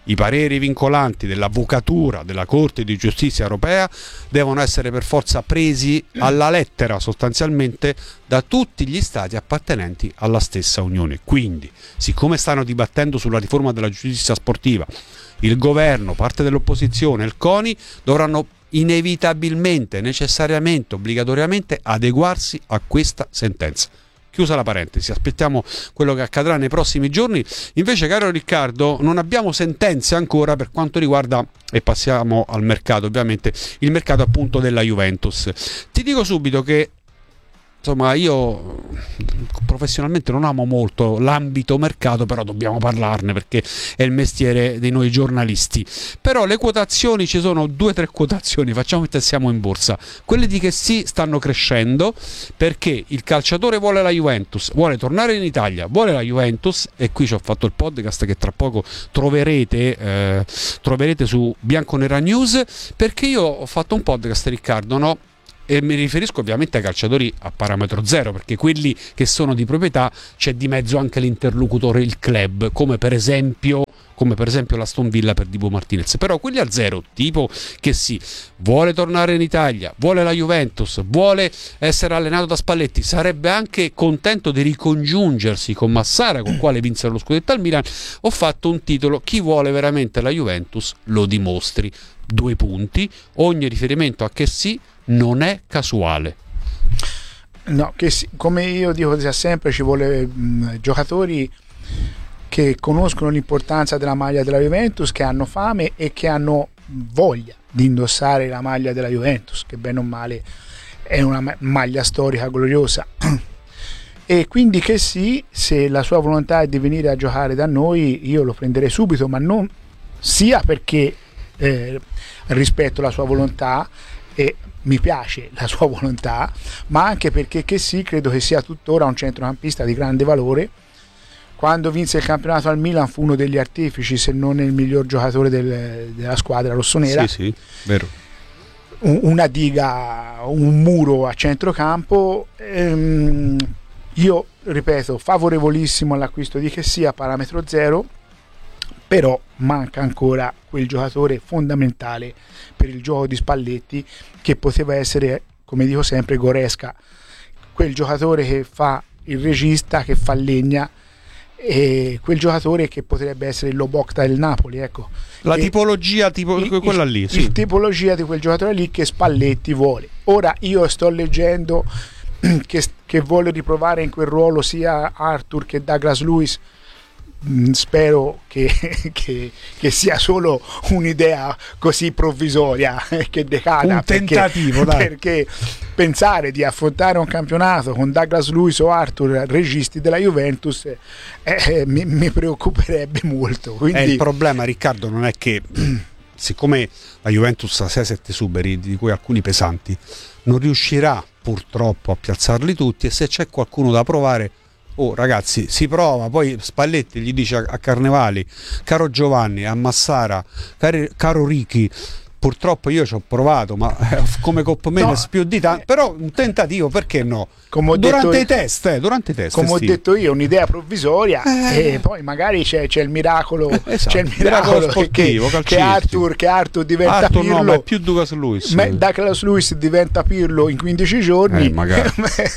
I pareri vincolanti dell'avvocatura della Corte di Giustizia europea devono essere per forza presi alla lettera sostanzialmente da tutti gli stati appartenenti alla stessa Unione. Quindi, siccome stanno dibattendo sulla riforma della giustizia sportiva, il governo, parte dell'opposizione, il CONI dovranno inevitabilmente, necessariamente, obbligatoriamente adeguarsi a questa sentenza. Chiusa la parentesi, aspettiamo quello che accadrà nei prossimi giorni. Invece, caro Riccardo, non abbiamo sentenze ancora per quanto riguarda, e passiamo al mercato, ovviamente, il mercato appunto della Juventus. Ti dico subito che insomma, io professionalmente non amo molto l'ambito mercato, però dobbiamo parlarne perché è il mestiere di noi giornalisti. Però le quotazioni, ci sono 2 o 3 quotazioni, facciamo che siamo in borsa. Quelle di che sì stanno crescendo perché il calciatore vuole la Juventus, vuole tornare in Italia, vuole la Juventus, e qui ci ho fatto il podcast che tra poco troverete su Bianconera News, perché io ho fatto un podcast, Riccardo, no? E mi riferisco ovviamente ai calciatori a parametro zero, perché quelli che sono di proprietà c'è di mezzo anche l'interlocutore, il club, come per esempio l'Aston Villa per Dibu Martinez. Però quelli a zero, tipo che sì, vuole tornare in Italia, vuole la Juventus, vuole essere allenato da Spalletti, sarebbe anche contento di ricongiungersi con Massara, con quale vinsero lo scudetto al Milan, ho fatto un titolo: chi vuole veramente la Juventus lo dimostri. 2 punti, ogni riferimento a che sì non è casuale. No, che come io dico sempre, ci vuole giocatori che conoscono l'importanza della maglia della Juventus, che hanno fame e che hanno voglia di indossare la maglia della Juventus, che bene o male è una maglia storica gloriosa. E quindi che sì, se la sua volontà è di venire a giocare da noi, io lo prenderei subito, ma non sia perché rispetto la sua volontà e mi piace la sua volontà, ma anche perché che sì, credo che sia tuttora un centrocampista di grande valore. Quando vinse il campionato al Milan fu uno degli artefici, se non il miglior giocatore della squadra rossonera. Sì, vero. Una diga, un muro a centrocampo. Io ripeto, favorevolissimo all'acquisto di che sia parametro zero, però manca ancora quel giocatore fondamentale per il gioco di Spalletti, che poteva essere, come dico sempre, Goretzka, quel giocatore che fa il regista, che fa legna, e quel giocatore che potrebbe essere il Lobotka del Napoli, ecco. La tipologia, quella lì, sì. La tipologia di quel giocatore lì che Spalletti vuole. Ora io sto leggendo che vuole riprovare in quel ruolo sia Arthur che Douglas Luiz. Spero che sia solo un'idea così provvisoria, che decada, un tentativo, perché pensare di affrontare un campionato con Douglas Luiz o Arthur, registi della Juventus, mi preoccuperebbe molto. Quindi il problema, Riccardo, non è che siccome la Juventus ha 6-7 suberi, di cui alcuni pesanti, non riuscirà purtroppo a piazzarli tutti, e se c'è qualcuno da provare, ragazzi, si prova. Poi Spalletti gli dice a Carnevali: caro Giovanni, a Massara, caro Ricky, purtroppo io ci ho provato, ma come Coppa Mendes più di tanto, però un tentativo, perché no? Durante i test, come ho detto io, un'idea provvisoria, e poi magari c'è il miracolo, esatto, c'è il miracolo sportivo, che Arthur diventa Arthur Pirlo, no, ma è più Douglas Luiz. Douglas Luiz diventa Pirlo in 15 giorni, magari.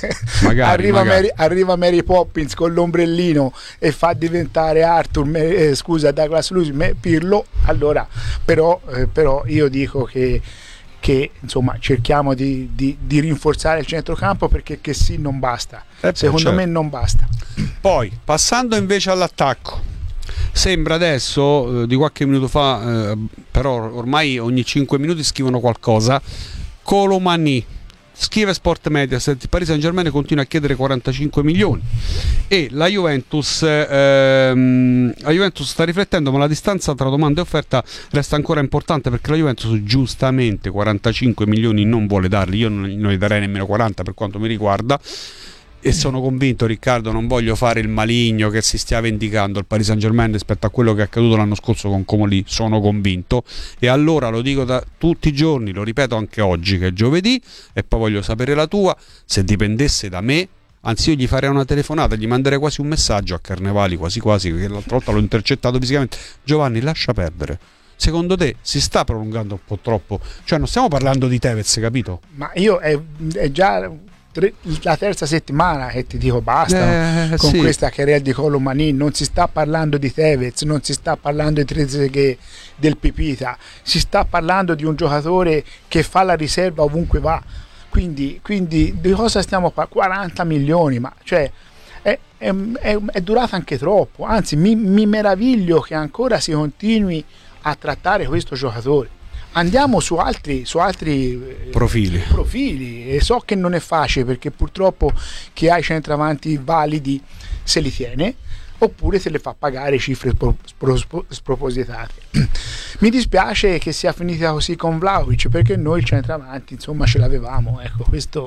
Arriva Mary Poppins con l'ombrellino e fa diventare Douglas Luiz Pirlo. Allora però io dico che insomma cerchiamo di rinforzare il centrocampo, perché che sì non basta, secondo me non basta. Poi passando invece all'attacco, sembra adesso, di qualche minuto fa, però ormai ogni 5 minuti scrivono qualcosa, Colomani, scrive Sport Mediaset, il Paris Saint-Germain continua a chiedere 45 milioni e la Juventus sta riflettendo, ma la distanza tra domanda e offerta resta ancora importante, perché la Juventus giustamente 45 milioni non vuole darli. Io non li darei nemmeno 40 per quanto mi riguarda, e sono convinto, Riccardo, non voglio fare il maligno, che si stia vendicando il Paris Saint-Germain rispetto a quello che è accaduto l'anno scorso con Comolli, sono convinto, e allora lo dico da tutti i giorni, lo ripeto anche oggi che è giovedì, e poi voglio sapere la tua: se dipendesse da me, anzi io gli farei una telefonata, gli manderei quasi un messaggio a Carnevali, quasi quasi, perché l'altra volta l'ho intercettato fisicamente. Giovanni, lascia perdere. Secondo te si sta prolungando un po' troppo? Cioè non stiamo parlando di Tevez, capito? Ma io è già la terza settimana che ti dico basta con questa querela di Colomani. Non si sta parlando di Tevez, non si sta parlando di Trezeguet, del Pipita, si sta parlando di un giocatore che fa la riserva ovunque va. Quindi di cosa stiamo parlando? 40 milioni, ma cioè è durata anche troppo. Anzi, mi meraviglio che ancora si continui a trattare questo giocatore. Andiamo su altri profili, e so che non è facile, perché purtroppo chi ha i centravanti validi se li tiene, oppure se le fa pagare cifre spropositate. Mi dispiace che sia finita così con Vlahovic, perché noi il centravanti insomma ce l'avevamo, ecco,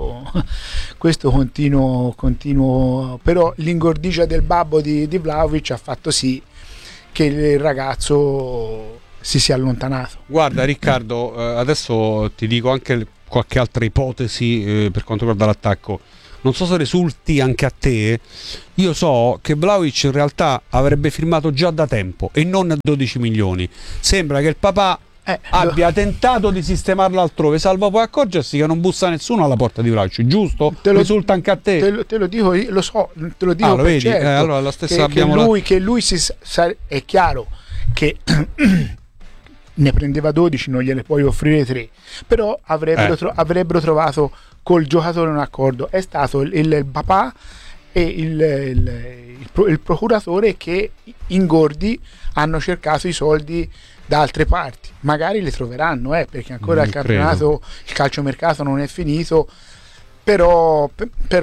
questo continuo, però l'ingordigia del babbo di Vlahovic ha fatto sì che il ragazzo si sia allontanato. Guarda Riccardo, adesso ti dico anche qualche altra ipotesi per quanto riguarda l'attacco. Non so se risulti anche a te, io so che Vlahovic in realtà avrebbe firmato già da tempo e non a 12 milioni. Sembra che il papà abbia tentato di sistemarlo altrove, salvo poi accorgersi che non bussa nessuno alla porta di Vlahovic, giusto? Risulta anche a te? Te lo dico, io lo so, te lo dico, lo vedi? Certo, allora la stessa che lui è chiaro che ne prendeva 12, non gliene puoi offrire 3, però avrebbero trovato col giocatore un accordo. È stato il papà e il procuratore che ingordi hanno cercato i soldi da altre parti. Magari le troveranno, perché ancora il campionato, il calciomercato non è finito, però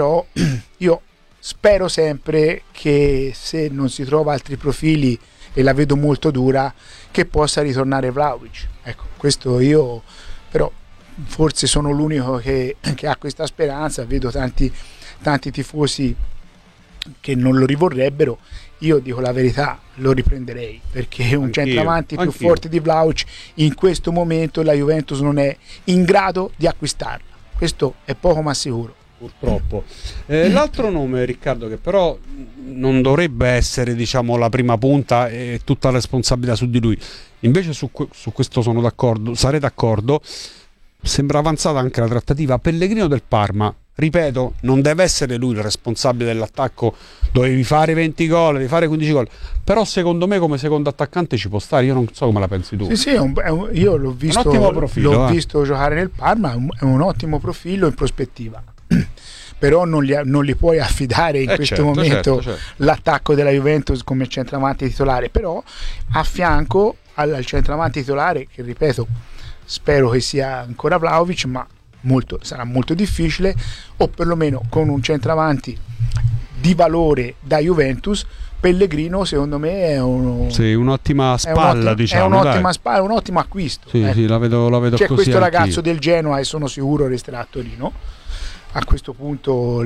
io spero sempre che, se non si trova altri profili, e la vedo molto dura, che possa ritornare Vlahovic. Ecco, questo io però forse sono l'unico che ha questa speranza. Vedo tanti tifosi che non lo rivorrebbero. Io dico la verità, lo riprenderei, perché un centravanti più forte di Vlahovic in questo momento la Juventus non è in grado di acquistarla. Questo è poco ma sicuro. Purtroppo. L'altro nome, Riccardo, che però non dovrebbe essere, diciamo, la prima punta e tutta la responsabilità su di lui, invece su questo sono d'accordo, sarei d'accordo. Sembra avanzata anche la trattativa. Pellegrino del Parma, ripeto, non deve essere lui il responsabile dell'attacco, dovevi fare 20 gol, devi fare 15 gol, però secondo me come secondo attaccante ci può stare. Io non so come la pensi tu. Sì, io l'ho visto, un ottimo profilo, visto giocare nel Parma, è un ottimo profilo in prospettiva. Però non li puoi affidare in questo momento certo. L'attacco della Juventus come centravanti titolare, però a fianco al centravanti titolare, che ripeto spero che sia ancora Vlahovic, ma sarà molto difficile, o perlomeno con un centravanti di valore da Juventus. Pellegrino secondo me è un'ottima spalla, diciamo, è un ottimo acquisto. Sì, la vedo c'è così. Questo ragazzo del Genoa, e sono sicuro resterà a Torino. A questo punto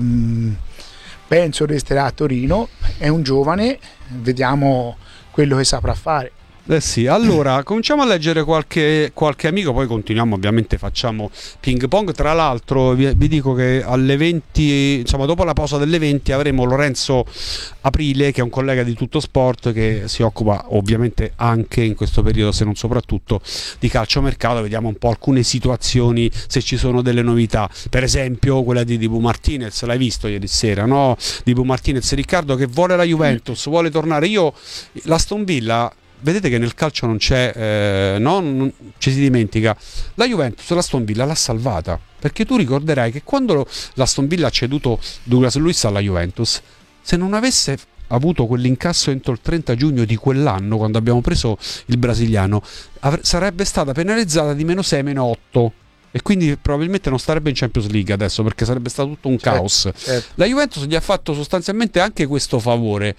penso resterà a Torino, è un giovane, vediamo quello che saprà fare. Sì, allora cominciamo a leggere qualche amico, poi continuiamo, ovviamente facciamo ping pong. Tra l'altro vi dico che alle 20, insomma dopo la pausa delle 20, avremo Lorenzo Aprile, che è un collega di Tutto Sport, che si occupa ovviamente anche in questo periodo, se non soprattutto, di calciomercato. Vediamo un po' alcune situazioni, se ci sono delle novità, per esempio quella di Dibu Martinez, l'hai visto ieri sera, no? Dibu Martinez, Riccardo, che vuole la Juventus, vuole tornare. L'Aston Villa, vedete che nel calcio non c'è, non ci si dimentica, la Juventus l'Aston Villa l'ha salvata, perché tu ricorderai che quando l'Aston Villa ha ceduto Douglas Luiz alla Juventus, se non avesse avuto quell'incasso entro il 30 giugno di quell'anno, quando abbiamo preso il brasiliano, sarebbe stata penalizzata di -6, -8, e quindi probabilmente non starebbe in Champions League adesso, perché sarebbe stato tutto un caos. Certo. La Juventus gli ha fatto sostanzialmente anche questo favore.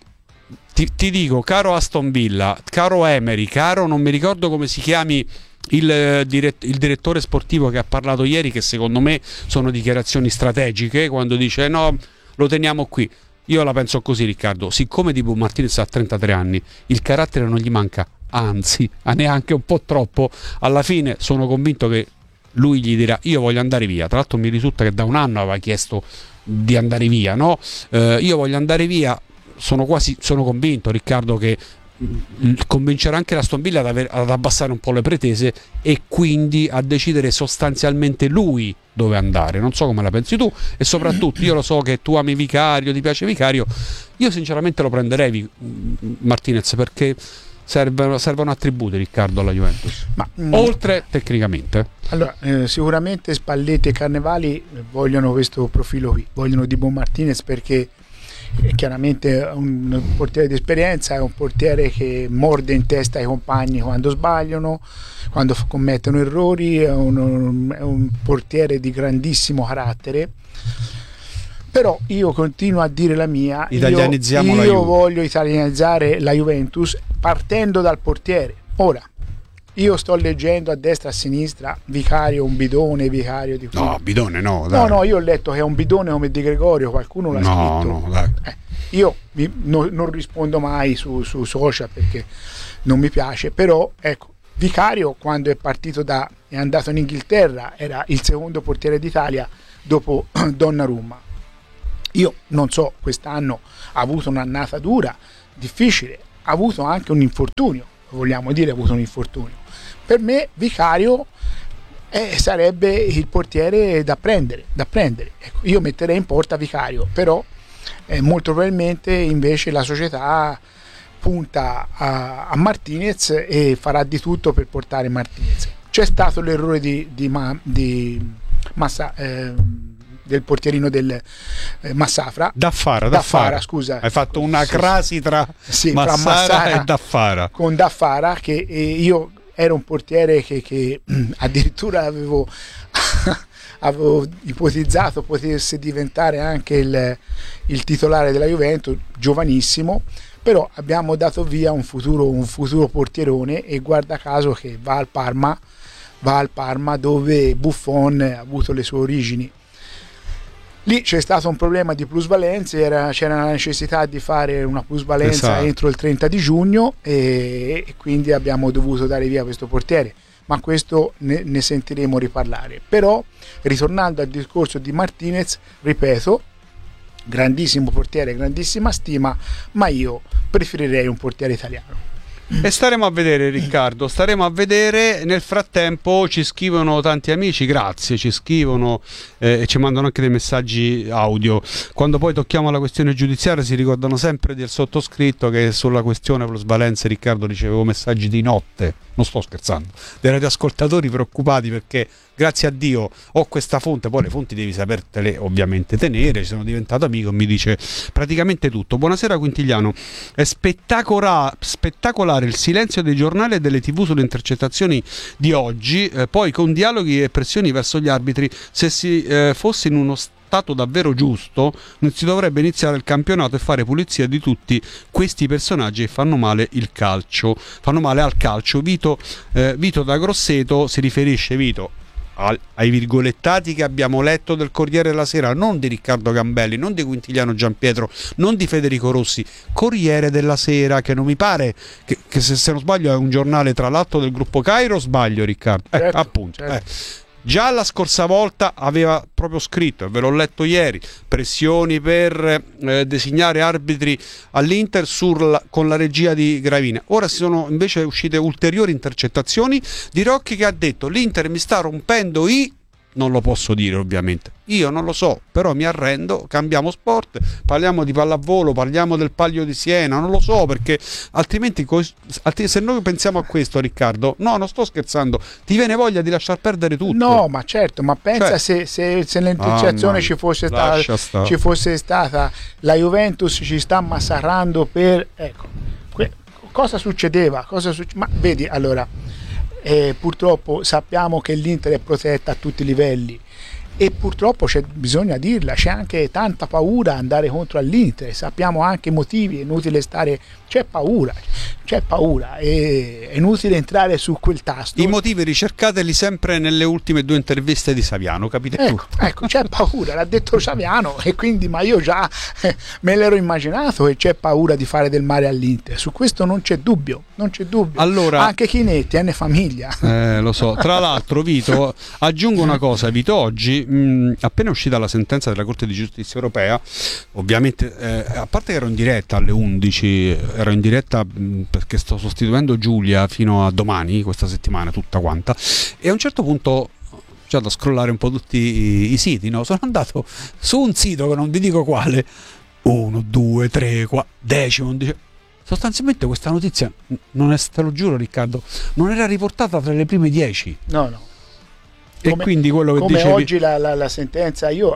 Ti dico, caro Aston Villa, caro Emery, caro non mi ricordo come si chiami il direttore sportivo che ha parlato ieri, che secondo me sono dichiarazioni strategiche, quando dice no, lo teniamo qui. Io la penso così, Riccardo, siccome Dibu Martinez ha 33 anni, il carattere non gli manca, anzi ha neanche un po' troppo. Alla fine sono convinto che lui gli dirà io voglio andare via. Tra l'altro mi risulta che da un anno aveva chiesto di andare via, no? Io voglio andare via, sono convinto, Riccardo, che convincerà anche l'Aston Villa ad abbassare un po' le pretese e quindi a decidere sostanzialmente lui dove andare. Non so come la pensi tu, e soprattutto io lo so che tu ami Vicario, ti piace Vicario, io sinceramente lo prenderei Martinez, perché servono attributi, Riccardo, alla Juventus, ma oltre tecnicamente. Allora, sicuramente Spalletti e Carnevali vogliono questo profilo qui, vogliono Dibu Martinez, perché è chiaramente un portiere di esperienza, è un portiere che morde in testa ai compagni quando sbagliano, quando commettono errori, è un portiere di grandissimo carattere. Però io continuo a dire la mia, io voglio italianizzare la Juventus partendo dal portiere. Ora, io sto leggendo a destra e a sinistra Vicario un bidone, Vicario di qui. No, bidone no, dai. No, io ho letto che è un bidone come Di Gregorio, qualcuno l'ha scritto. No, dai. Io non rispondo mai su social perché non mi piace, però ecco, Vicario quando è andato in Inghilterra era il secondo portiere d'Italia dopo Donnarumma. Io non so, quest'anno ha avuto un'annata dura, difficile, ha avuto anche un infortunio, vogliamo dire ha avuto un infortunio. Per me Vicario sarebbe il portiere da prendere. Ecco, io metterei in porta Vicario, però molto probabilmente invece la società punta a Martinez e farà di tutto per portare Martinez. C'è stato l'errore di Massa, del portierino del Massafra. Daffara, scusa. Hai fatto una crasi tra Massara e Daffara. Con Daffara, che io ero un portiere che addirittura avevo ipotizzato potesse diventare anche il titolare della Juventus, giovanissimo, però abbiamo dato via un futuro portierone, e guarda caso che va al Parma dove Buffon ha avuto le sue origini. Lì c'è stato un problema di plusvalenze, c'era la necessità di fare una plusvalenza entro il 30 di giugno e quindi abbiamo dovuto dare via questo portiere, ma questo ne sentiremo riparlare. Però ritornando al discorso di Martinez, ripeto, grandissimo portiere, grandissima stima, ma io preferirei un portiere italiano. E staremo a vedere, Riccardo, staremo a vedere. Nel frattempo ci scrivono tanti amici, grazie, ci scrivono e ci mandano anche dei messaggi audio. Quando poi tocchiamo la questione giudiziaria si ricordano sempre del sottoscritto che sulla questione plusvalenze, Riccardo, ricevevo messaggi di notte, non sto scherzando, dei radioascoltatori preoccupati perché grazie a Dio ho questa fonte, poi le fonti devi sapertele ovviamente tenere, ci sono diventato amico, mi dice praticamente tutto. Buonasera Quintigliano, è spettacolare il silenzio dei giornali e delle TV sulle intercettazioni di oggi, poi con dialoghi e pressioni verso gli arbitri. Se si fosse in uno stato davvero giusto non si dovrebbe iniziare il campionato e fare pulizia di tutti questi personaggi che fanno male al calcio. Vito da Grosseto si riferisce, Vito, ai virgolettati che abbiamo letto del Corriere della Sera, non di Riccardo Gambelli, non di Quintigliano Giampietro, non di Federico Rossi, Corriere della Sera, che non mi pare che se non sbaglio è un giornale tra l'altro del gruppo Cairo, sbaglio Riccardo? Certo, appunto. certo. Già la scorsa volta aveva proprio scritto, e ve l'ho letto ieri, pressioni per designare arbitri all'Inter con la regia di Gravina. Ora si sono invece uscite ulteriori intercettazioni di Rocchi che ha detto l'Inter mi sta rompendo non lo posso dire ovviamente, io non lo so, però mi arrendo, cambiamo sport, parliamo di pallavolo, parliamo del Palio di Siena, non lo so, perché altrimenti se noi pensiamo a questo, Riccardo, no, non sto scherzando, ti viene voglia di lasciar perdere tutto. No, ma certo, ma pensa se l'intercettazione ci fosse stata, la Juventus ci sta massacrando per, ecco, cosa succedeva? Ma vedi, allora purtroppo sappiamo che l'Inter è protetta a tutti i livelli e purtroppo bisogna dirla, c'è anche tanta paura andare contro all'Inter, sappiamo anche i motivi, è inutile c'è paura, c'è paura, è inutile entrare su quel tasto. I motivi ricercateli sempre nelle ultime 2 interviste di Saviano, capite? Ecco, c'è paura, l'ha detto Saviano, e quindi, ma io già me l'ero immaginato che c'è paura di fare del male all'Inter, su questo non c'è dubbio. Allora, anche Chinetti è famiglia. Lo so. Tra l'altro, Vito, aggiungo una cosa. Vito, oggi appena uscita la sentenza della Corte di Giustizia Europea, ovviamente, a parte che ero in diretta alle 11, ero in diretta perché sto sostituendo Giulia fino a domani, questa settimana tutta quanta, e a un certo punto c'è da scrollare un po' tutti i siti, no? Sono andato su un sito che non vi dico quale, 1, 2, 3, 4, 10, 11. Sostanzialmente questa notizia non è, te lo giuro Riccardo, non era riportata tra le prime 10. No. E quindi quello che come dicevi oggi la sentenza, io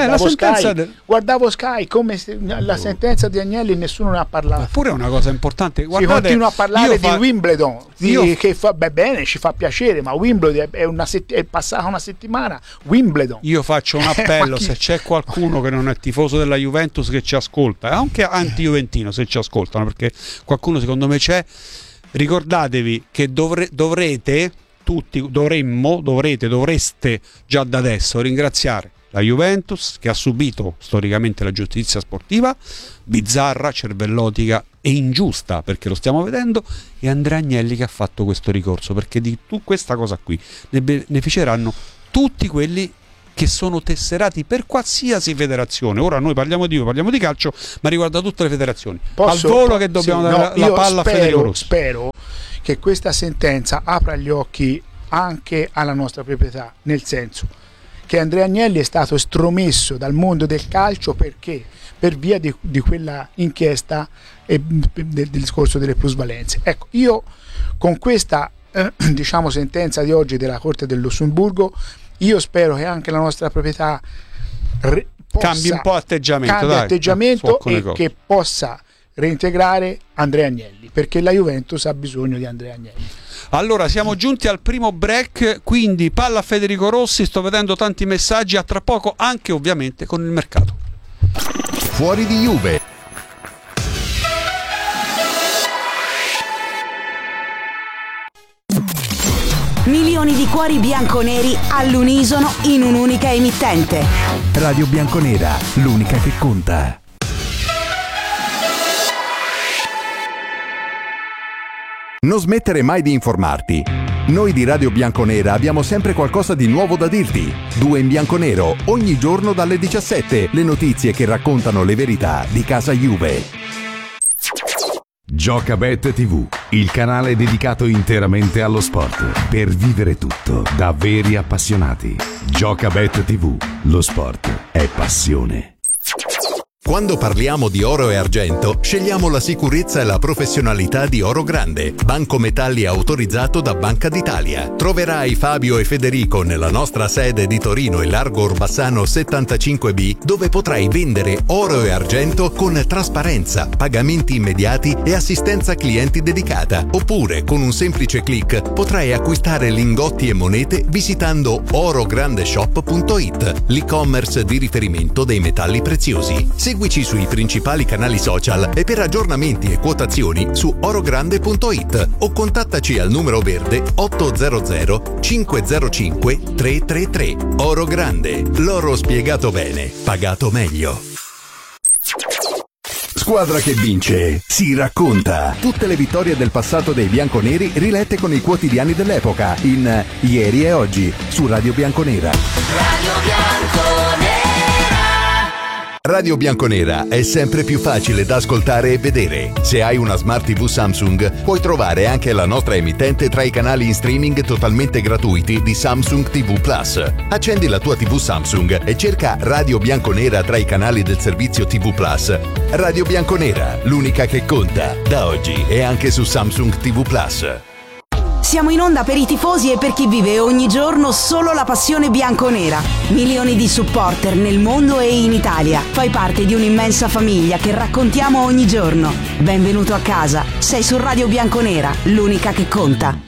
guardavo Sky come la sentenza di Agnelli, nessuno ne ha parlato. Pure è una cosa importante. Si continua a parlare di Wimbledon, che fa bene, ci fa piacere, ma Wimbledon è passata una settimana. Wimbledon. Io faccio un appello, se c'è qualcuno che non è tifoso della Juventus che ci ascolta, anche anti-juventino se ci ascoltano, perché qualcuno secondo me c'è, ricordatevi che dovrete tutti, dovreste già da adesso ringraziare la Juventus, che ha subito storicamente la giustizia sportiva bizzarra, cervellotica e ingiusta, perché lo stiamo vedendo, e Andrea Agnelli che ha fatto questo ricorso, perché di questa cosa qui ne beneficeranno tutti quelli che sono tesserati per qualsiasi federazione. Ora noi parliamo di calcio, ma riguarda tutte le federazioni. Al volo che dobbiamo dare la palla a Federico Rossi. Spero che questa sentenza apra gli occhi anche alla nostra proprietà, nel senso che Andrea Agnelli è stato estromesso dal mondo del calcio perché per via di quella inchiesta e del discorso delle plusvalenze. Ecco, io con questa sentenza di oggi della Corte del Lussemburgo, io spero che anche la nostra proprietà cambi un po' atteggiamento e che possa reintegrare Andrea Agnelli, perché la Juventus ha bisogno di Andrea Agnelli. Allora, siamo giunti al primo break, quindi palla a Federico Rossi, sto vedendo tanti messaggi, a tra poco anche ovviamente con il mercato. Fuori di Juve. Milioni di cuori bianconeri all'unisono in un'unica emittente. Radio Bianconera, l'unica che conta. Non smettere mai di informarti. Noi di Radio Bianconera abbiamo sempre qualcosa di nuovo da dirti. 2 in bianconero, ogni giorno dalle 17, le notizie che raccontano le verità di casa Juve. Giocabet TV, il canale dedicato interamente allo sport, per vivere tutto da veri appassionati. Giocabet TV, lo sport è passione. Quando parliamo di oro e argento, scegliamo la sicurezza e la professionalità di Oro Grande, banco metalli autorizzato da Banca d'Italia. Troverai Fabio e Federico nella nostra sede di Torino e Largo Orbassano 75B, dove potrai vendere oro e argento con trasparenza, pagamenti immediati e assistenza clienti dedicata. Oppure, con un semplice click, potrai acquistare lingotti e monete visitando orograndeshop.it, l'e-commerce di riferimento dei metalli preziosi. Seguici sui principali canali social e per aggiornamenti e quotazioni su orogrande.it o contattaci al numero verde 800 505 333. Oro Grande, l'oro spiegato bene, pagato meglio. Squadra che vince si racconta. Tutte le vittorie del passato dei bianconeri rilette con i quotidiani dell'epoca in Ieri e Oggi su Radio Bianconera. Radio Bianconera. Radio Bianconera è sempre più facile da ascoltare e vedere. Se hai una Smart TV Samsung, puoi trovare anche la nostra emittente tra i canali in streaming totalmente gratuiti di Samsung TV Plus. Accendi la tua TV Samsung e cerca Radio Bianconera tra i canali del servizio TV Plus. Radio Bianconera, l'unica che conta, da oggi e anche su Samsung TV Plus. Siamo in onda per i tifosi e per chi vive ogni giorno solo la passione bianconera. Milioni di supporter nel mondo e in Italia. Fai parte di un'immensa famiglia che raccontiamo ogni giorno. Benvenuto a casa. Sei su Radio Bianconera, l'unica che conta.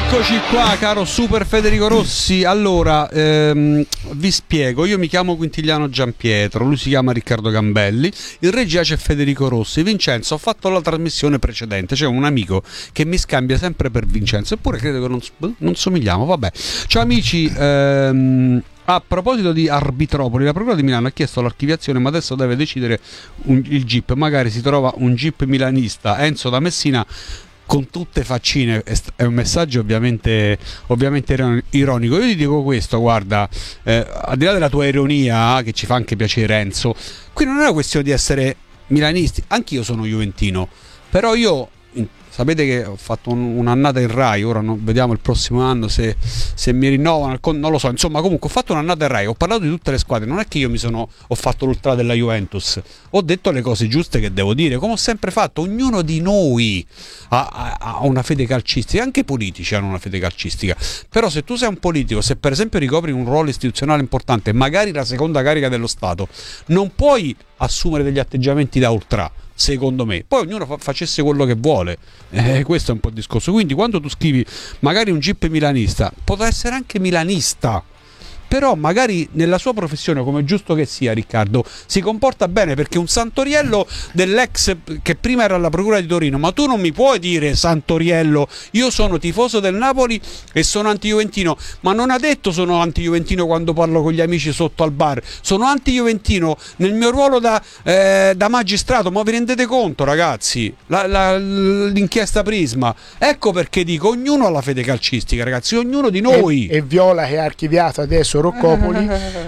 Eccoci qua, caro Super Federico Rossi. Allora, vi spiego, io mi chiamo Quintiliano Giampietro, lui si chiama Riccardo Gambelli, in regia c'è Federico Rossi. Vincenzo, ho fatto la trasmissione precedente, c'è un amico che mi scambia sempre per Vincenzo, eppure credo che non somigliamo, vabbè. Ciao amici, a proposito di Arbitropoli, la Procura di Milano ha chiesto l'archiviazione, ma adesso deve decidere il GIP, magari si trova un GIP milanista. Enzo da Messina, con tutte faccine, è un messaggio ovviamente ironico. Io ti dico questo, guarda, al di là della tua ironia, che ci fa anche piacere Enzo, qui non è una questione di essere milanisti, anch'io sono juventino, però io, sapete che ho fatto un'annata in Rai, ora vediamo il prossimo anno se mi rinnovano, non lo so, insomma comunque ho fatto un'annata in Rai, ho parlato di tutte le squadre, non è che io ho fatto l'ultra della Juventus, ho detto le cose giuste che devo dire, come ho sempre fatto. Ognuno di noi ha una fede calcistica, anche i politici hanno una fede calcistica, però se tu sei un politico, se per esempio ricopri un ruolo istituzionale importante, magari la seconda carica dello Stato, non puoi assumere degli atteggiamenti da ultra, secondo me. Poi ognuno facesse quello che vuole, questo è un po' il discorso. Quindi quando tu scrivi magari un GIP milanista, potrà essere anche milanista, però magari nella sua professione, come è giusto che sia, Riccardo, si comporta bene, perché un Santoriello dell'ex, che prima era alla Procura di Torino, ma tu non mi puoi dire, Santoriello, io sono tifoso del Napoli e sono anti-juventino, ma non ha detto sono anti-juventino quando parlo con gli amici sotto al bar, sono anti-juventino nel mio ruolo da magistrato. Ma vi rendete conto, ragazzi, l'inchiesta Prisma, ecco perché dico, ognuno ha la fede calcistica, ragazzi, ognuno di noi. E Viola, che ha archiviato adesso Roccopoli,